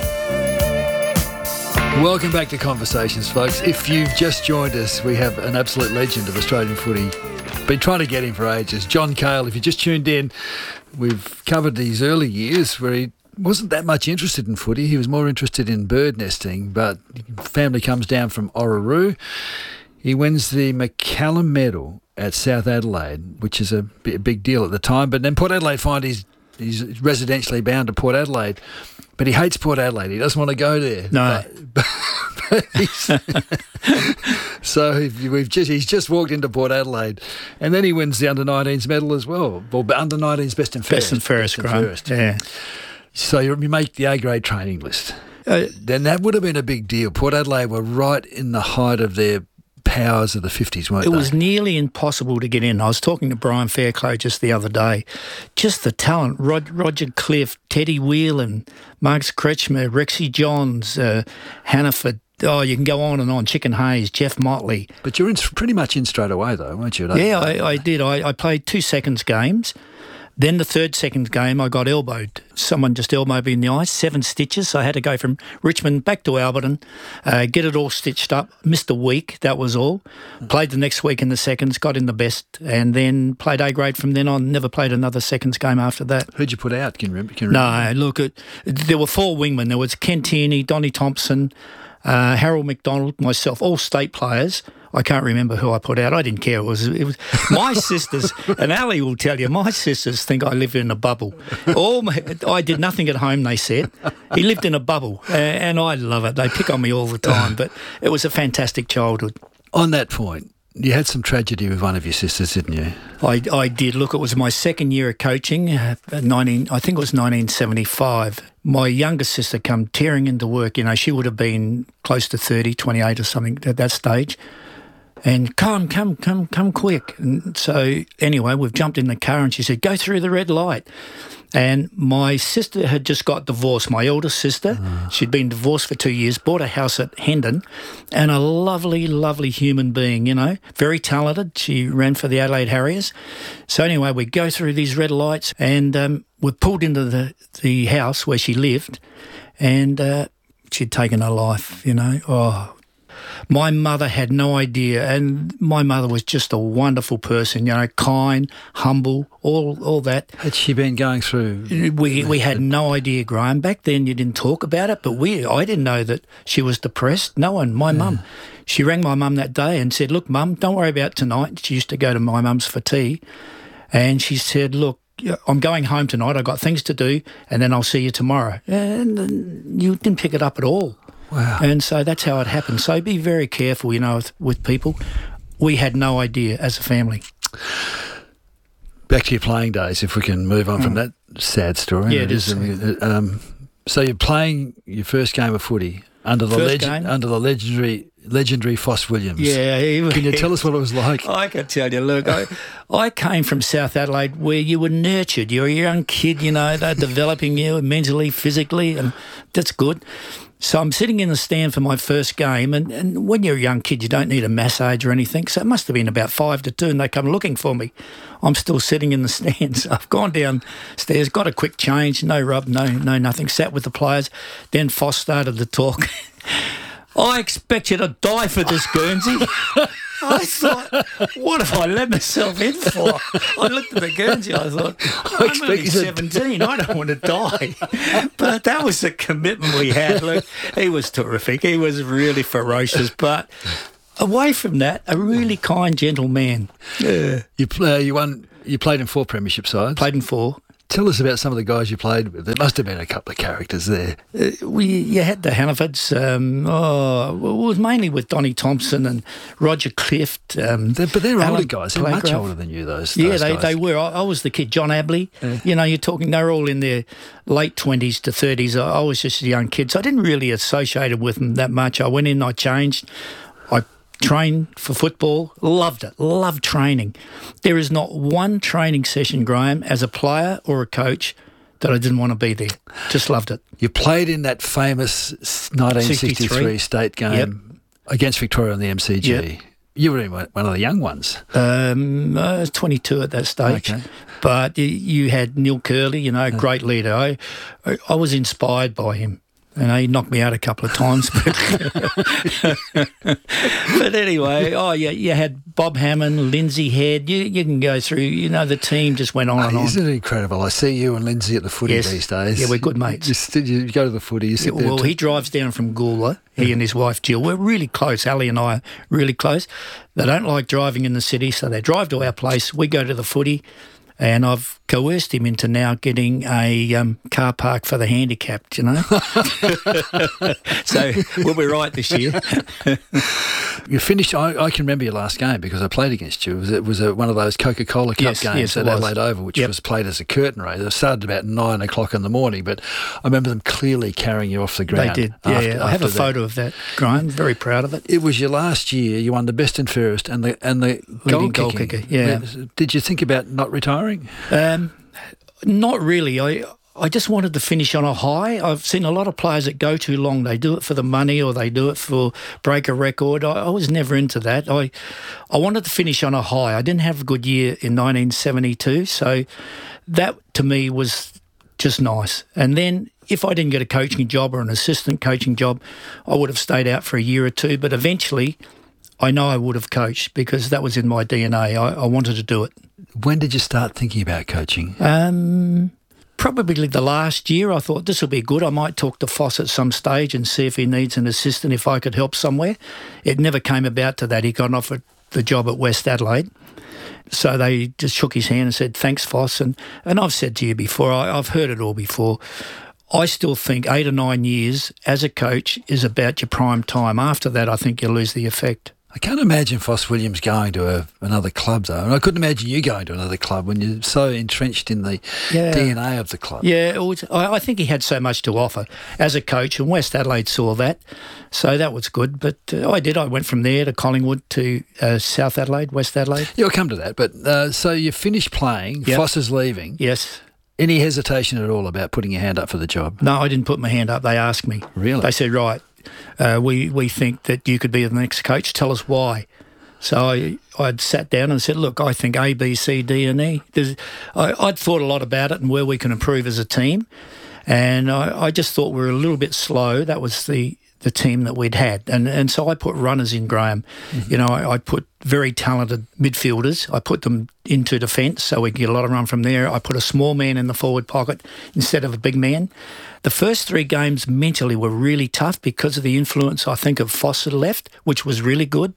Welcome back to Conversations, folks. If you've just joined us, we have an absolute legend of Australian footy. Been trying to get him for ages. John Cale, if you just tuned in, we've covered these early years where he wasn't that much interested in footy. He was more interested in bird nesting, but family comes down from Orroroo. He wins the McCallum Medal at South Adelaide, which is a big deal at the time. But then Port Adelaide find he's, he's residentially bound to Port Adelaide. But he hates Port Adelaide. He doesn't want to go there. No. But, but he's, so we've just he's just walked into Port Adelaide. And then he wins the under nineteens medal as well. Well, under nineteens best and fairest. Best and fairest, Graham. Yeah. So you make the A-grade training list. Uh, then that would have been a big deal. Port Adelaide were right in the height of their powers of the fifties, weren't it they? It was nearly impossible to get in. I was talking to Brian Fairclough just the other day. Just the talent. Rod, Roger Cliff, Teddy Whelan, Marcus Kretschmer, Rexy Johns, uh, Hannaford. Oh, you can go on and on. Chicken Hayes, Jeff Motley. But you're in, pretty much in straight away, though, weren't you? Yeah, I, I did. I, I played two seconds games. Then the third seconds game, I got elbowed. Someone just elbowed me in the eye, seven stitches. So I had to go from Richmond back to Alberton, uh, get it all stitched up. Missed a week, that was all. Played the next week in the seconds, got in the best, and then played A grade from then on. Never played another seconds game after that. Who'd you put out? Can you remember? Can you remember? No, look, it, there were four wingmen. There was Ken Tierney, Donnie Thompson, uh, Harold McDonald, myself, all state players. I can't remember who I put out. I didn't care. It was it was my sisters, and Ali will tell you, my sisters think I live in a bubble. All my, I did nothing at home, they said. He lived in a bubble, uh, and I love it. They pick on me all the time, but it was a fantastic childhood. On that point, you had some tragedy with one of your sisters, didn't you? I, I did. Look, it was my second year of coaching, uh, nineteen. I think it was nineteen seventy-five. My younger sister come tearing into work. You know, she would have been close to thirty, twenty-eight or something at that stage. And come, come, come, come quick. And so anyway, we've jumped in the car and she said, go through the red light. And my sister had just got divorced, my eldest sister. Mm. She'd been divorced for two years, bought a house at Hendon, and a lovely, lovely human being, you know, very talented. She ran for the Adelaide Harriers. So anyway, we go through these red lights and um, we pulled into the, the house where she lived, and uh, she'd taken her life, you know. Oh, my mother had no idea, and my mother was just a wonderful person, you know, kind, humble, all all that. Had she been going through? We we had no idea, Graham. Back then you didn't talk about it, but we I didn't know that she was depressed. No one, my yeah. mum. She rang my mum that day and said, look, Mum, don't worry about tonight. She used to go to my mum's for tea, and she said, look, I'm going home tonight. I've got things to do, and then I'll see you tomorrow. And you didn't pick it up at all. Wow. And so that's how it happened. So be very careful, you know, with, with people. We had no idea as a family. Back to your playing days, if we can move on mm. from that sad story. Yeah, it is. Um, so you're playing your first game of footy under the first legend, game. under the legendary legendary Foss Williams. Yeah. He, Can you tell us what it was like? I can tell you. Look, I, I came from South Adelaide where you were nurtured. You're a young kid, you know, they're developing you mentally, physically, and that's good. So I'm sitting in the stand for my first game, and, and when you're a young kid, you don't need a massage or anything. So it must have been about five to two, and they come looking for me. I'm still sitting in the stands. I've gone downstairs, got a quick change, no rub, no no nothing, sat with the players. Then Foss started to talk. I expect you to die for this, Guernsey. I thought, what have I let myself in for? I looked at the Guernsey, I thought, I'm only seventeen, I don't want to die. But that was the commitment we had. Look, he was terrific. He was really ferocious. But away from that, a really kind, gentle man. Yeah. You, play, you, won, you played in four premiership sides? Played in four. Tell us about some of the guys you played with. There must have been a couple of characters there. Uh, we, you had the Hannafords. Um, oh, well, it was mainly with Donnie Thompson and Roger Clift. Um, they're, but they're Alan older guys. They're much Playgraph. older than you, those, yeah, those they, guys. they were. I, I was the kid. John Abley. Yeah. You know, you're talking, they were all in their late twenties to thirties. I, I was just a young kid, so I didn't really associate with them that much. I went in, I changed. I trained for football, loved it, loved training. There is not one training session, Graham, as a player or a coach that I didn't want to be there. Just loved it. You played in that famous nineteen sixty-three sixty-three state game Yep. against Victoria on the M C G. Yep. You were one of the young ones. Um, I was twenty-two at that stage. Okay. But you, you had Neil Curley, you know, a great leader. I, I, I was inspired by him. You know, he knocked me out a couple of times. But, but anyway, oh, yeah, you had Bob Hammond, Lindsay Head. You, you can go through, you know, the team just went on Oh, and on. isn't it incredible? I see you and Lindsay at the footy Yes. these days. Yeah, we're good mates. You, sit, you go to the footy, you sit Yeah, there. well, to- he drives down from Gawler, he and his wife Jill. We're really close. Ali and I are really close. They don't like driving in the city, so they drive to our place. We go to the footy, and I've coerced him into now getting a um, car park for the handicapped, you know. So we'll be right this year. You finished. I, I can remember your last game because I played against you. It was, it was a, one of those Coca-Cola Cup Yes, games yes, at it was. Adelaide Oval, which Yep. was played as a curtain raise. It started about nine o'clock in the morning, but I remember them clearly carrying you off the ground. They did. Yeah, after- yeah. I have a after that. photo of that, Graham. Very proud of it. It was your last year. You won the best and fairest and the and the goal, Leading goal kicking. kicker, yeah. Did you think about not retiring? Um, not really. I I just wanted to finish on a high. I've seen a lot of players that go too long. They do it for the money or they do it for break a record. I, I was never into that. I I wanted to finish on a high. I didn't have a good year in nineteen seventy-two, so that to me was just nice. And then if I didn't get a coaching job or an assistant coaching job, I would have stayed out for a year or two. But eventually, I know I would have coached because that was in my D N A. I, I wanted to do it. When did you start thinking about coaching? Um, probably the last year. I thought this will be good. I might talk to Foss at some stage and see if he needs an assistant, if I could help somewhere. It never came about to that. He got offered the job at West Adelaide. So they just shook his hand and said, thanks, Foss. And, and I've said to you before, I, I've heard it all before. I still think eight or nine years as a coach is about your prime time. After that, I think you lose the effect. I can't imagine Foss Williams going to a, another club, though. And I couldn't imagine you going to another club when you're so entrenched in the Yeah. D N A of the club. Yeah, it was, I, I think he had so much to offer as a coach, and West Adelaide saw that. So that was good. But uh, I did. I went from there to Collingwood to uh, South Adelaide, West Adelaide. Yeah, I'll come to that. But uh, so you finished playing, Yep. Foss is leaving. Yes. Any hesitation at all about putting your hand up for the job? No, I didn't put my hand up. They asked me. Really? They said, right, uh, we, we think that you could be the next coach. Tell us why. So I I'd sat down and said, look, I think A, B, C, D and E. There's, I, I'd thought a lot about it and where we can improve as a team. And I, I just thought we were a little bit slow. That was the, the team that we'd had. And and so I put runners in, Graham. Mm-hmm. You know, I, I put very talented midfielders. I put them into defence so we could get a lot of run from there. I put a small man in the forward pocket instead of a big man. The first three games mentally were really tough because of the influence, I think, of Foss had left, which was really good.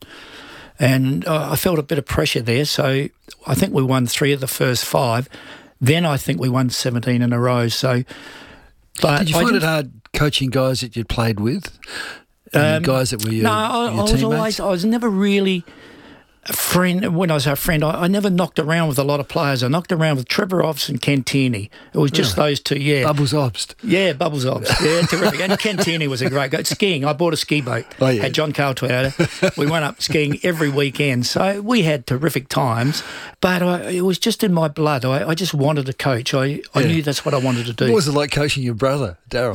And uh, I felt a bit of pressure there. So I think we won three of the first five. Then I think we won seventeen in a row. So, but Did you I find it didn't- hard coaching guys that you'd played with? Um, And guys that were your, no, I, your I was teammates? always, I was never really a friend, when I was a friend, I, I never knocked around with a lot of players. I knocked around with Trevor Obst and Ken Tierney. It was just Really? those two, yeah. Bubbles Obst. Yeah, Bubbles Obst. Yeah, terrific. And Ken Tierney was a great guy. Skiing, I bought a ski boat. Oh, yeah. Had John Carl Toyota. We went up skiing every weekend. So we had terrific times. But I, it was just in my blood. I, I just wanted to coach. I, I Yeah. knew that's what I wanted to do. What was it like coaching your brother, Daryl?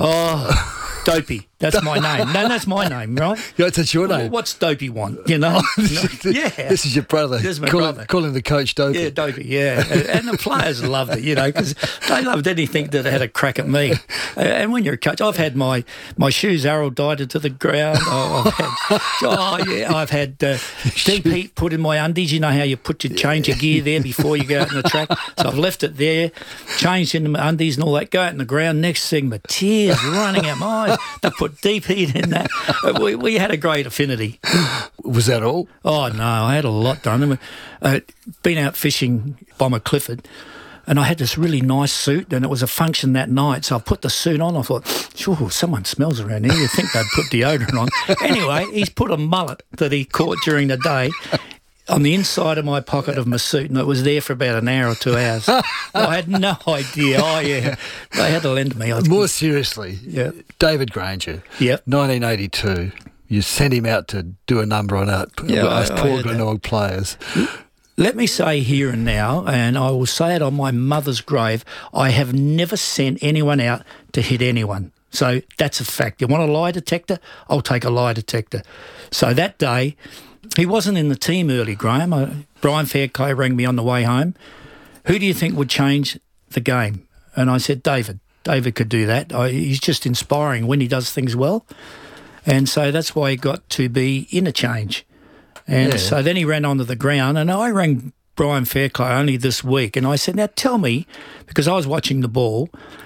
Oh, Dopey. That's my name. No, that's my name, right? Yeah, that's your name. What's Dopey want? You know? Yeah. This is your brother. This is my call brother. Him, call him the coach Dopey. Yeah, Dopey, yeah. And, and the players loved it, you know, because they loved anything that had a crack at me. And when you're a coach, I've had my, my shoes arrow dyed into the ground. Oh, I've had, oh yeah, I've had uh, deep heat put in my undies. You know how you put your change your gear there before you go out on the track? So I've left it there, changed into my undies and all that, go out in the ground. Next thing, my tears running out my eyes. They put deep heat in that. We, we had a great affinity. Was that all? Oh, no, I had a lot done. I'd been out fishing by my Clifford, and I had this really nice suit, and it was a function that night, so I put the suit on. I thought, sure, someone smells around here. You'd think they'd put deodorant on. Anyway, he's put a mullet that he caught during the day on the inside of my pocket of my suit, and it was there for about an hour or two hours. I had no idea. Oh, yeah. They had to lend me. I More seriously, yeah. David Granger, yep. nineteen eighty-two, you sent him out to do a number on that, Yeah, those I- I poor had that. Glenelg players. Let me say here and now, and I will say it on my mother's grave, I have never sent anyone out to hit anyone. So that's a fact. You want a lie detector? I'll take a lie detector. So that day, he wasn't in the team early, Graham. I, Brian Fairclough rang me on the way home. Who do you think would change the game? And I said, David. David could do that. I, he's just inspiring when he does things well. And so that's why he got to be interchange. And Yeah. so then he ran onto the ground, and I rang Brian Fairclough only this week, and I said, now tell me, because I was watching the ball,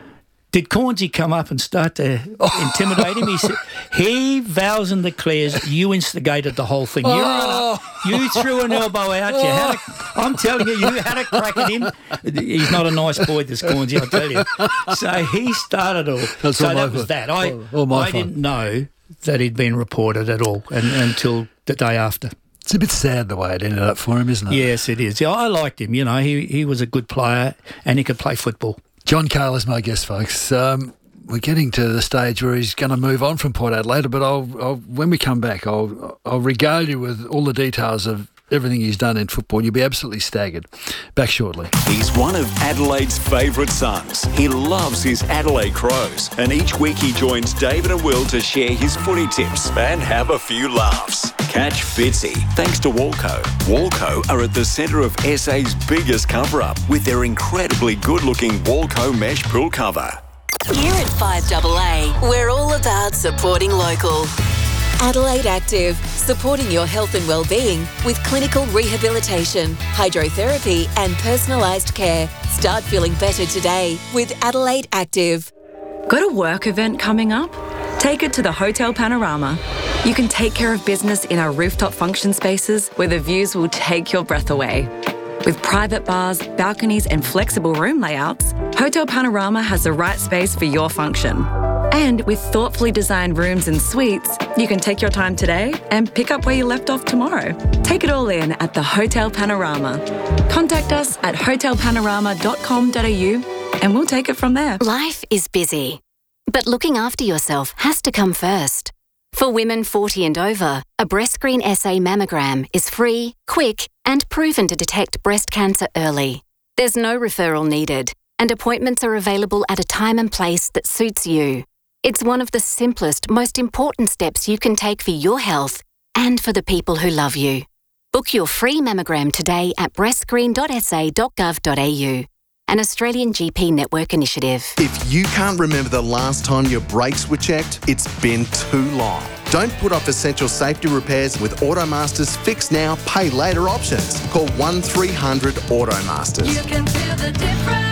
did Cornsey come up and start to intimidate him? He said, he vows and declares you instigated the whole thing. You're Oh. you threw an elbow out. You had a, I'm telling you, you had a crack at him. He's not a nice boy, this Cornsey, I tell you. So he started all. That's so all my that was fault. that. I, All- all my I fault. didn't know that he'd been reported at all and, until the day after. It's a bit sad the way it ended up for him, isn't it? Yes, it is. Yeah, I liked him. You know, he he was a good player and he could play football. John Carl is my guest, folks. Um, we're getting to the stage where he's going to move on from Port Adelaide, but I'll, I'll when we come back, I'll I'll regale you with all the details of everything he's done in football. You'll be absolutely staggered. Back shortly. He's one of Adelaide's favourite sons. He loves his Adelaide Crows, and each week he joins David and Will to share his footy tips and have a few laughs. Catch Fitzy, thanks to Walco. Walco are at the centre of S A's biggest cover-up with their incredibly good-looking Walco mesh pool cover. Here at five double A, we're all about supporting local. Adelaide Active, supporting your health and well-being with clinical rehabilitation, hydrotherapy and personalised care. Start feeling better today with Adelaide Active. Got a work event coming up? Take it to the Hotel Panorama. You can take care of business in our rooftop function spaces where the views will take your breath away. With private bars, balconies and flexible room layouts, Hotel Panorama has the right space for your function. And with thoughtfully designed rooms and suites, you can take your time today and pick up where you left off tomorrow. Take it all in at the Hotel Panorama. Contact us at hotel panorama dot com dot a u and we'll take it from there. Life is busy, but looking after yourself has to come first. For women forty and over, a BreastScreen S A mammogram is free, quick, and proven to detect breast cancer early. There's no referral needed, and appointments are available at a time and place that suits you. It's one of the simplest, most important steps you can take for your health and for the people who love you. Book your free mammogram today at breast screen dot s a dot gov dot a u. An Australian G P network initiative. If you can't remember the last time your brakes were checked, it's been too long. Don't put off essential safety repairs with Automaster's Fix Now, Pay Later options. Call one three hundred Automasters. You can feel the difference.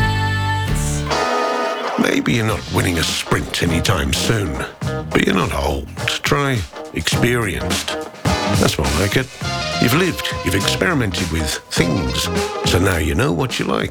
Maybe you're not winning a sprint anytime soon, but you're not old. Try experienced. That's more like it. You've lived, you've experimented with things, so now you know what you like.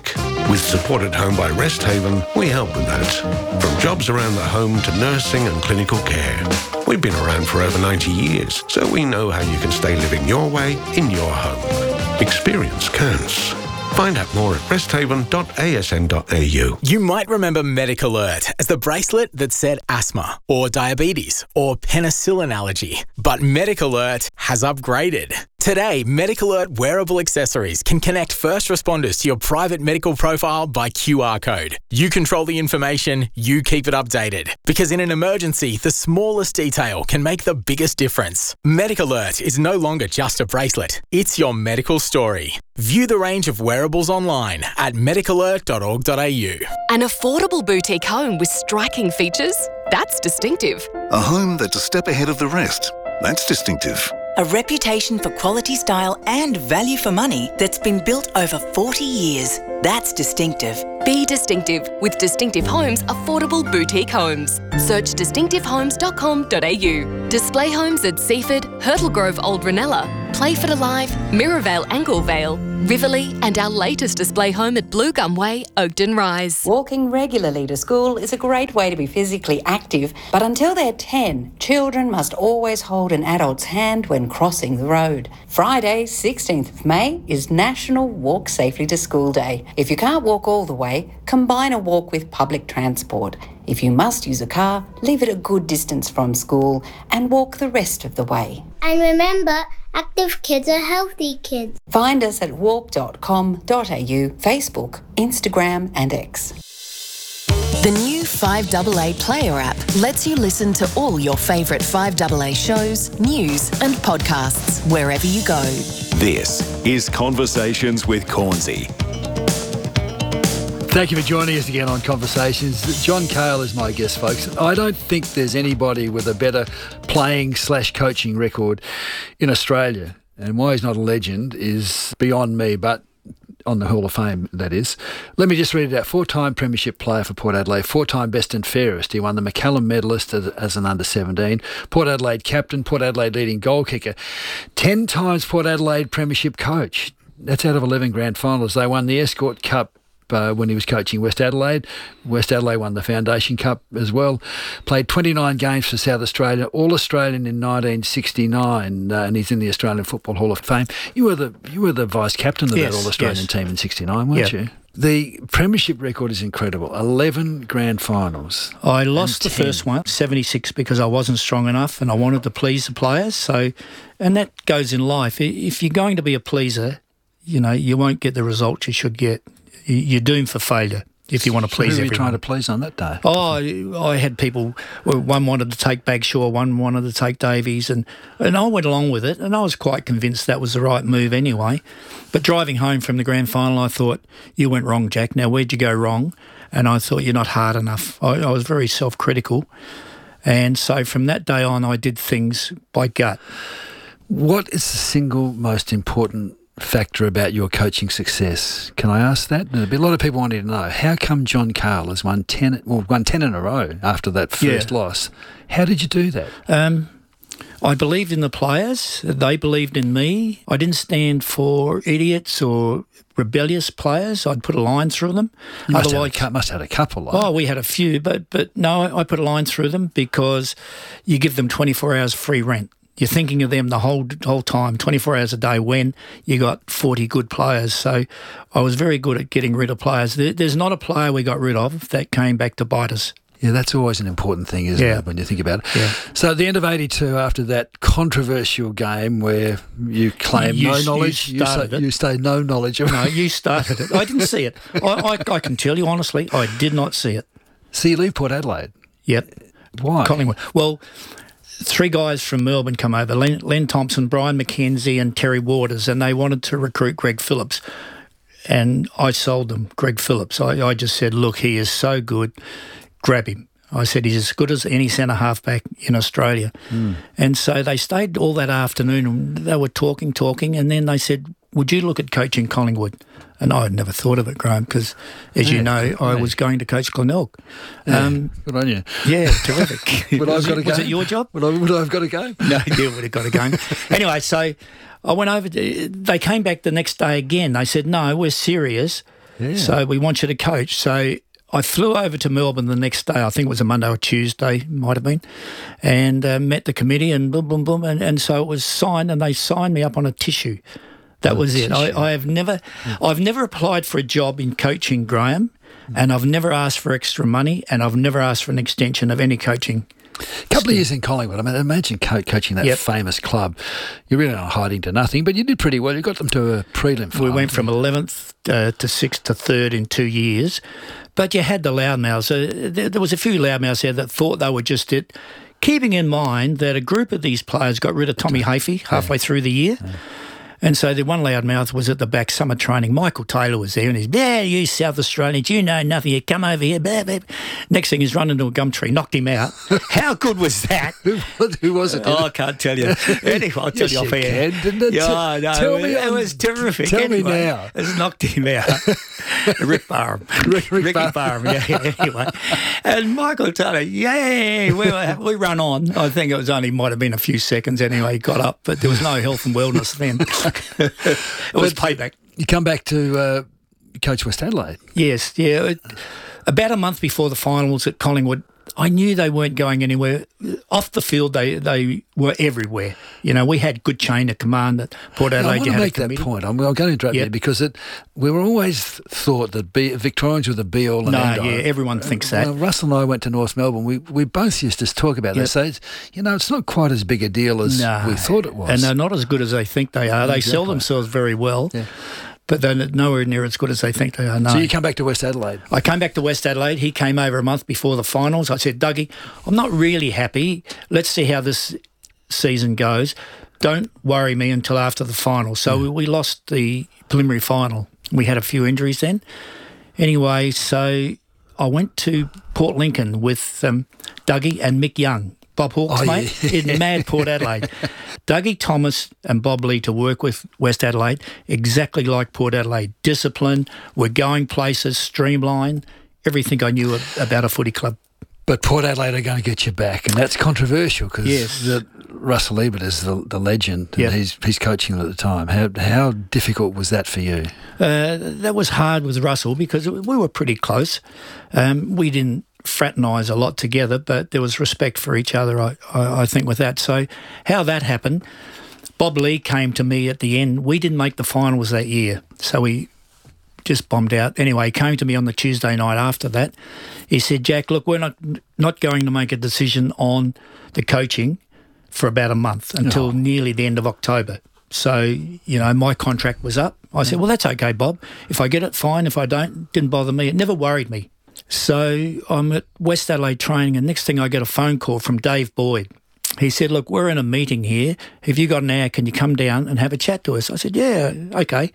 With support at home by Resthaven, we help with that. From jobs around the home to nursing and clinical care. We've been around for over ninety years, so we know how you can stay living your way in your home. Experience counts. Find out more at resthaven dot a s n dot a u. You might remember MediCalert as the bracelet that said asthma or diabetes or penicillin allergy. But MediCalert has upgraded. Today, MediCalert wearable accessories can connect first responders to your private medical profile by Q R code. You control the information, you keep it updated. Because in an emergency, the smallest detail can make the biggest difference. MediCalert is no longer just a bracelet, it's your medical story. View the range of wearables online at medicalert dot org dot a u. An affordable boutique home with striking features? That's distinctive. A home that's a step ahead of the rest? That's distinctive. A reputation for quality style and value for money that's been built over forty years. That's distinctive. Be distinctive with Distinctive Homes Affordable Boutique Homes. Search distinctive homes dot com dot a u. Display homes at Seaford, Hurtle Grove Old Ranella, Playford Alive, Mirrorvale Anglevale, Riverlea, and our latest display home at Blue Gum Way, Oakden Rise. Walking regularly to school is a great way to be physically active, but until they're ten, children must always hold an adult's hand when crossing the road. Friday, sixteenth of May, is National Walk Safely to School Day. If you can't walk all the way, combine a walk with public transport. If you must use a car, leave it a good distance from school and walk the rest of the way. And remember, active kids are healthy kids. Find us at walk dot com dot a u, Facebook, Instagram and X. The new five A A Player app lets you listen to all your favourite five A A shows, news and podcasts wherever you go. This is Conversations with Cornsey. Thank you for joining us again on Conversations. John Cahill is my guest, folks. I don't think there's anybody with a better playing slash coaching record in Australia. And why he's not a legend is beyond me, but on the Hall of Fame, that is. Let me just read it out. Four-time premiership player for Port Adelaide, four-time best and fairest. He won the McCallum medalist as, as an under seventeen, Port Adelaide captain, Port Adelaide leading goal kicker, ten times Port Adelaide premiership coach. That's out of eleven grand finals. They won the Escort Cup Uh, when he was coaching West Adelaide. West Adelaide won the Foundation Cup as well. Played twenty-nine games for South Australia, All-Australian in nineteen sixty-nine, uh, and he's in the Australian Football Hall of Fame. You were the you were the vice-captain of yes, that All-Australian yes. team in sixty-nine, weren't yeah. you? The premiership record is incredible. eleven grand finals. I lost the first one, seventy-six, because I wasn't strong enough and I wanted to please the players. So, and that goes in life. If you're going to be a pleaser, you know, you won't get the results you should get. You're doomed for failure if you want to so please who were you everyone. trying to please on that day? Oh, I had people, one wanted to take Bagshaw, one wanted to take Davies, and, and I went along with it, and I was quite convinced that was the right move anyway. But driving home from the grand final, I thought, you went wrong, Jack. Now, where'd you go wrong? And I thought, you're not hard enough. I, I was very self-critical. And so from that day on, I did things by gut. What is the single most important factor about your coaching success? Can I ask that? There'll be a lot of people wanting to know. How come John Cahill has won ten, well, won ten in a row after that first Yeah. loss? How did you do that? Um, I believed in the players. They believed in me. I didn't stand for idiots or rebellious players. I'd put a line through them. You must, have, a, cou- must have had a couple. Like. Oh, we had a few, but but no, I, I put a line through them because you give them twenty-four hours free rent. You're thinking of them the whole whole time, twenty-four hours a day, when you got forty good players. So I was very good at getting rid of players. There, there's not a player we got rid of that came back to bite us. Yeah, that's always an important thing, isn't Yeah. it, when you think about it? Yeah. So at the end of eighty-two, after that controversial game where you claim You- no you knowledge, you, started say, it. you say no knowledge of No, you started it. I didn't see it. I, I, I can tell you honestly, I did not see it. So you leave Port Adelaide? Yep. Why? Collingwood. Well, three guys from Melbourne come over, Len, Len Thompson, Brian McKenzie and Terry Waters, and they wanted to recruit Greg Phillips. And I sold them Greg Phillips. I, I just said, look, he is so good, grab him. I said, he's as good as any centre halfback in Australia. Mm. And so they stayed all that afternoon and they were talking, talking, and then they said, would you look at coaching Collingwood? And I had never thought of it, Graham, because, as Yeah, you know, I yeah. was going to coach Glenelg. Yeah, Um, good on you. Yeah, terrific. Would I have was got it, a game? was it your job? Would I, would I have got a game? No, you would have got a game. Anyway, so I went over. To, they came back the next day again. They said, no, we're serious. Yeah. So we want you to coach. So I flew over to Melbourne the next day. I think it was a Monday or Tuesday, might have been, and uh, met the committee and boom, boom, boom. And, and so it was signed, and they signed me up on a tissue. That Oh, was it. I, tissue. I have never, I've never applied for a job in coaching, Graham, and I've never asked for extra money, and I've never asked for an extension of any coaching. A couple of years in Collingwood. I mean, imagine co- coaching that Yep. famous club. You're really not hiding to nothing, but you did pretty well. You got them to a prelim final. We went from eleventh uh, to sixth to third in two years. But you had the loudmouths. Uh, there, there was a few loudmouths there that thought they were just it, keeping in mind that a group of these players got rid of Tommy Hafey halfway through the year. Yeah. And so the one loudmouth was at the back summer training. Michael Taylor was there and he's, yeah, you South Australians, you know nothing. You come over here. Blah, blah. Next thing he's run into a gum tree, knocked him out. How good was that? Who was it? Oh, I can't tell you. Anyway, I'll tell Yes, you off you air. can, didn't it? Yeah, no, Tell it, me it on- was terrific. tell me Anyway, now. It's knocked him out. Rick Barham. Rick, Rick Ricky Bar- Barham, yeah, yeah, anyway. And Michael Taylor, yay, we, were, we run on. I think it was only, might have been a few seconds anyway, he got up, but there was no health and wellness then. It was payback. You come back to uh, coach West Adelaide. Yes, yeah. It, about a month before the finals at Collingwood, I knew they weren't going anywhere. Off the field, they they were everywhere. You know, we had good chain of command at Port Now, Adelaide. I want You to had a make that committee. point. I'm, I'm going to interrupt Yep. you because it, we were always thought that be, Victorians were the be-all and No, end-all. yeah, everyone thinks that. Well, Russell and I went to North Melbourne. We we both used to talk about Yep. this. So, it's, you know, it's not quite as big a deal as No. we thought it was. And they're not as good as they think they are. They sell Exactly. themselves very well, but they're nowhere near as good as they think they are. No. So you come back to West Adelaide. I came back to West Adelaide. He came over a month before the finals. I said, Dougie, I'm not really happy. Let's see how this season goes. Don't worry me until after the final. So we, we lost the preliminary final. We had a few injuries then. Anyway, so I went to Port Lincoln with um, Dougie and Mick Young. Bob Hawke's Oh, mate yeah. in mad Port Adelaide. Dougie Thomas and Bob Lee to work with West Adelaide, exactly like Port Adelaide. Discipline, we're going places, streamline, everything I knew about a footy club. But Port Adelaide are going to get you back, and that's controversial because Yes. Russell Ebert is the, the legend, and Yep. he's he's coaching at the time. How how difficult was that for you? Uh, that was hard with Russell because we were pretty close. Um, we didn't fraternise a lot together, but there was respect for each other, I, I, I think, with that. So how that happened, Bob Lee came to me at the end. We didn't make the finals that year, so we just bombed out. Anyway, he came to me on the Tuesday night after that. He said, Jack, look, we're not not going to make a decision on the coaching for about a month until Oh. nearly the end of October. So, you know, my contract was up. I said, well, that's okay, Bob. If I get it, fine. If I don't, didn't bother me. It never worried me. So I'm at West Adelaide training, and next thing I get a phone call from Dave Boyd. He said, look, we're in a meeting here. Have you got an hour? Can you come down and have a chat to us? I said, yeah, okay.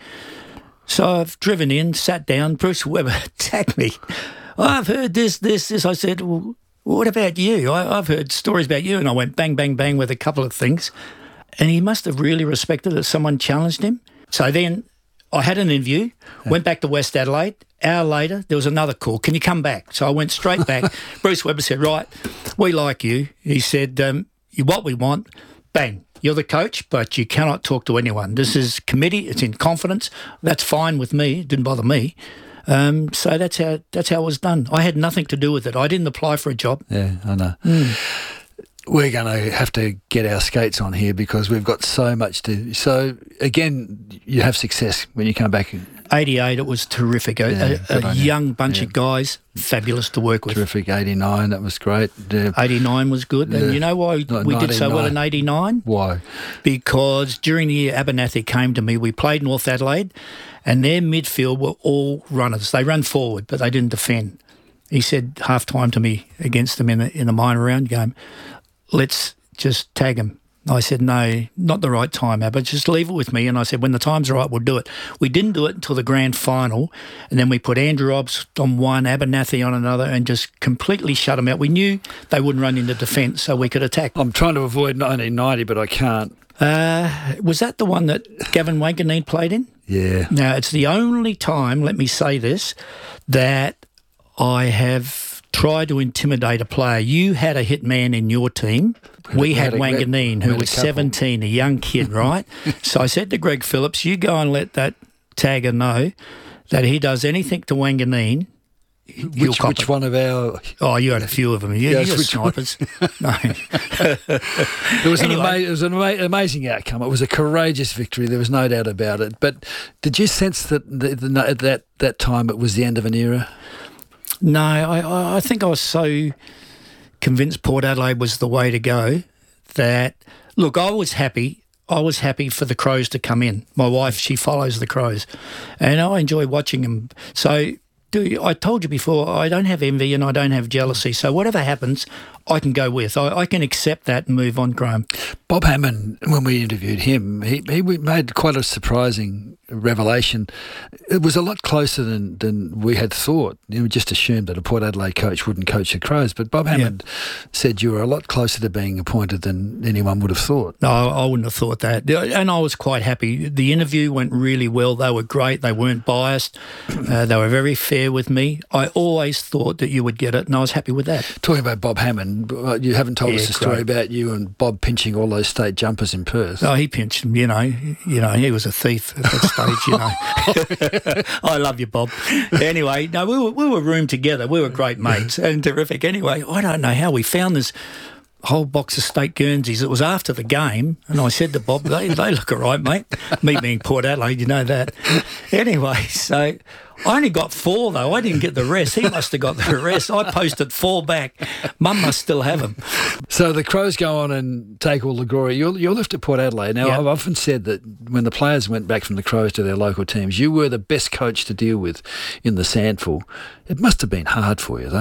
So I've driven in, sat down. Bruce Webber attacked me. I've heard this, this, this. I said, well, what about you? I, I've heard stories about you. And I went bang, bang, bang with a couple of things. And he must have really respected that someone challenged him. So then I had an interview, went back to West Adelaide. Hour later, there was another call. Can you come back? So I went straight back. Bruce Webber said, right, we like you. He said, um, you what we want, bang. You're the coach, but you cannot talk to anyone. This is committee. It's in confidence. That's fine with me. It didn't bother me. Um, so that's how that's how it was done. I had nothing to do with it. I didn't apply for a job. Yeah, I know. Mm. We're going to have to get our skates on here because we've got so much to. So again, you have success when you come back. eighty-eight, it was terrific. A, Yeah, a- good a on you. young bunch Yeah. of guys, fabulous to work with. Terrific. eighty-nine, that was great. Yeah. eighty-nine was good. Yeah. And you know why Not we did so well in ninety-nine. eighty-nine? Why? Because during the year Abernathy came to me, we played North Adelaide, and their midfield were all runners. They ran forward, but they didn't defend. He said half time to me against them in the, in the minor round game, let's just tag them. I said, no, not the right time, Abba. Just leave it with me. And I said, when the time's right, we'll do it. We didn't do it until the grand final, and then we put Andrew Obbs on one, Abernathy on another, and just completely shut them out. We knew they wouldn't run into defence, so we could attack. I'm trying to avoid nineteen ninety, but I can't. Uh, was that the one that Gavin Wanganeen played in? Yeah. Now, it's the only time, let me say this, that I have tried to intimidate a player. You had a hit man in your team. We had had a- Wanganeen, we who had a was couple. seventeen, a young kid, right? So I said to Greg Phillips, you go and let that tagger know that he does anything to Wanganeen. Which, which one of our... Oh, you had a few of them. You, Yes, you're which snipers. No. It was, Anyway. an, ama- it was an ama- amazing outcome. It was a courageous victory. There was no doubt about it. But did you sense that the, the, at that, that time it was the end of an era? No, I, I think I was so convinced Port Adelaide was the way to go that, look, I was happy. I was happy for the Crows to come in. My wife, she follows the Crows, and I enjoy watching them. So... Do you, I told you before, I don't have envy and I don't have jealousy. So whatever happens, I can go with. I, I can accept that and move on, Graham. Bob Hammond, when we interviewed him, he, he made quite a surprising revelation. It was a lot closer than, than we had thought. We just assumed that a Port Adelaide coach wouldn't coach the Crows, but Bob Hammond yeah. said you were a lot closer to being appointed than anyone would have thought. No, I wouldn't have thought that. And I was quite happy. The interview went really well. They were great. They weren't biased. Uh, they were very fair with me. I always thought that you would get it, and I was happy with that. Talking about Bob Hammond, you haven't told yeah, us the story great. about you and Bob pinching all those state jumpers in Perth. Oh, he pinched them, you know. You know, he was a thief at that stage, you know. I love you, Bob. Anyway, no, we were, we were roomed together. We were great mates and terrific. Anyway, I don't know how we found this whole box of state Guernseys. It was after the game, and I said to Bob, they, they look all right, mate. Me being Port Adelaide, you know that. Anyway, so... I only got four, though. I didn't get the rest. He must have got the rest. I posted four back. Mum must still have them. So the Crows go on and take all the glory. You're, you're left at Port Adelaide. Now, yep. I've often said that when the players went back from the Crows to their local teams, you were the best coach to deal with in the Sandful. It must have been hard for you, though.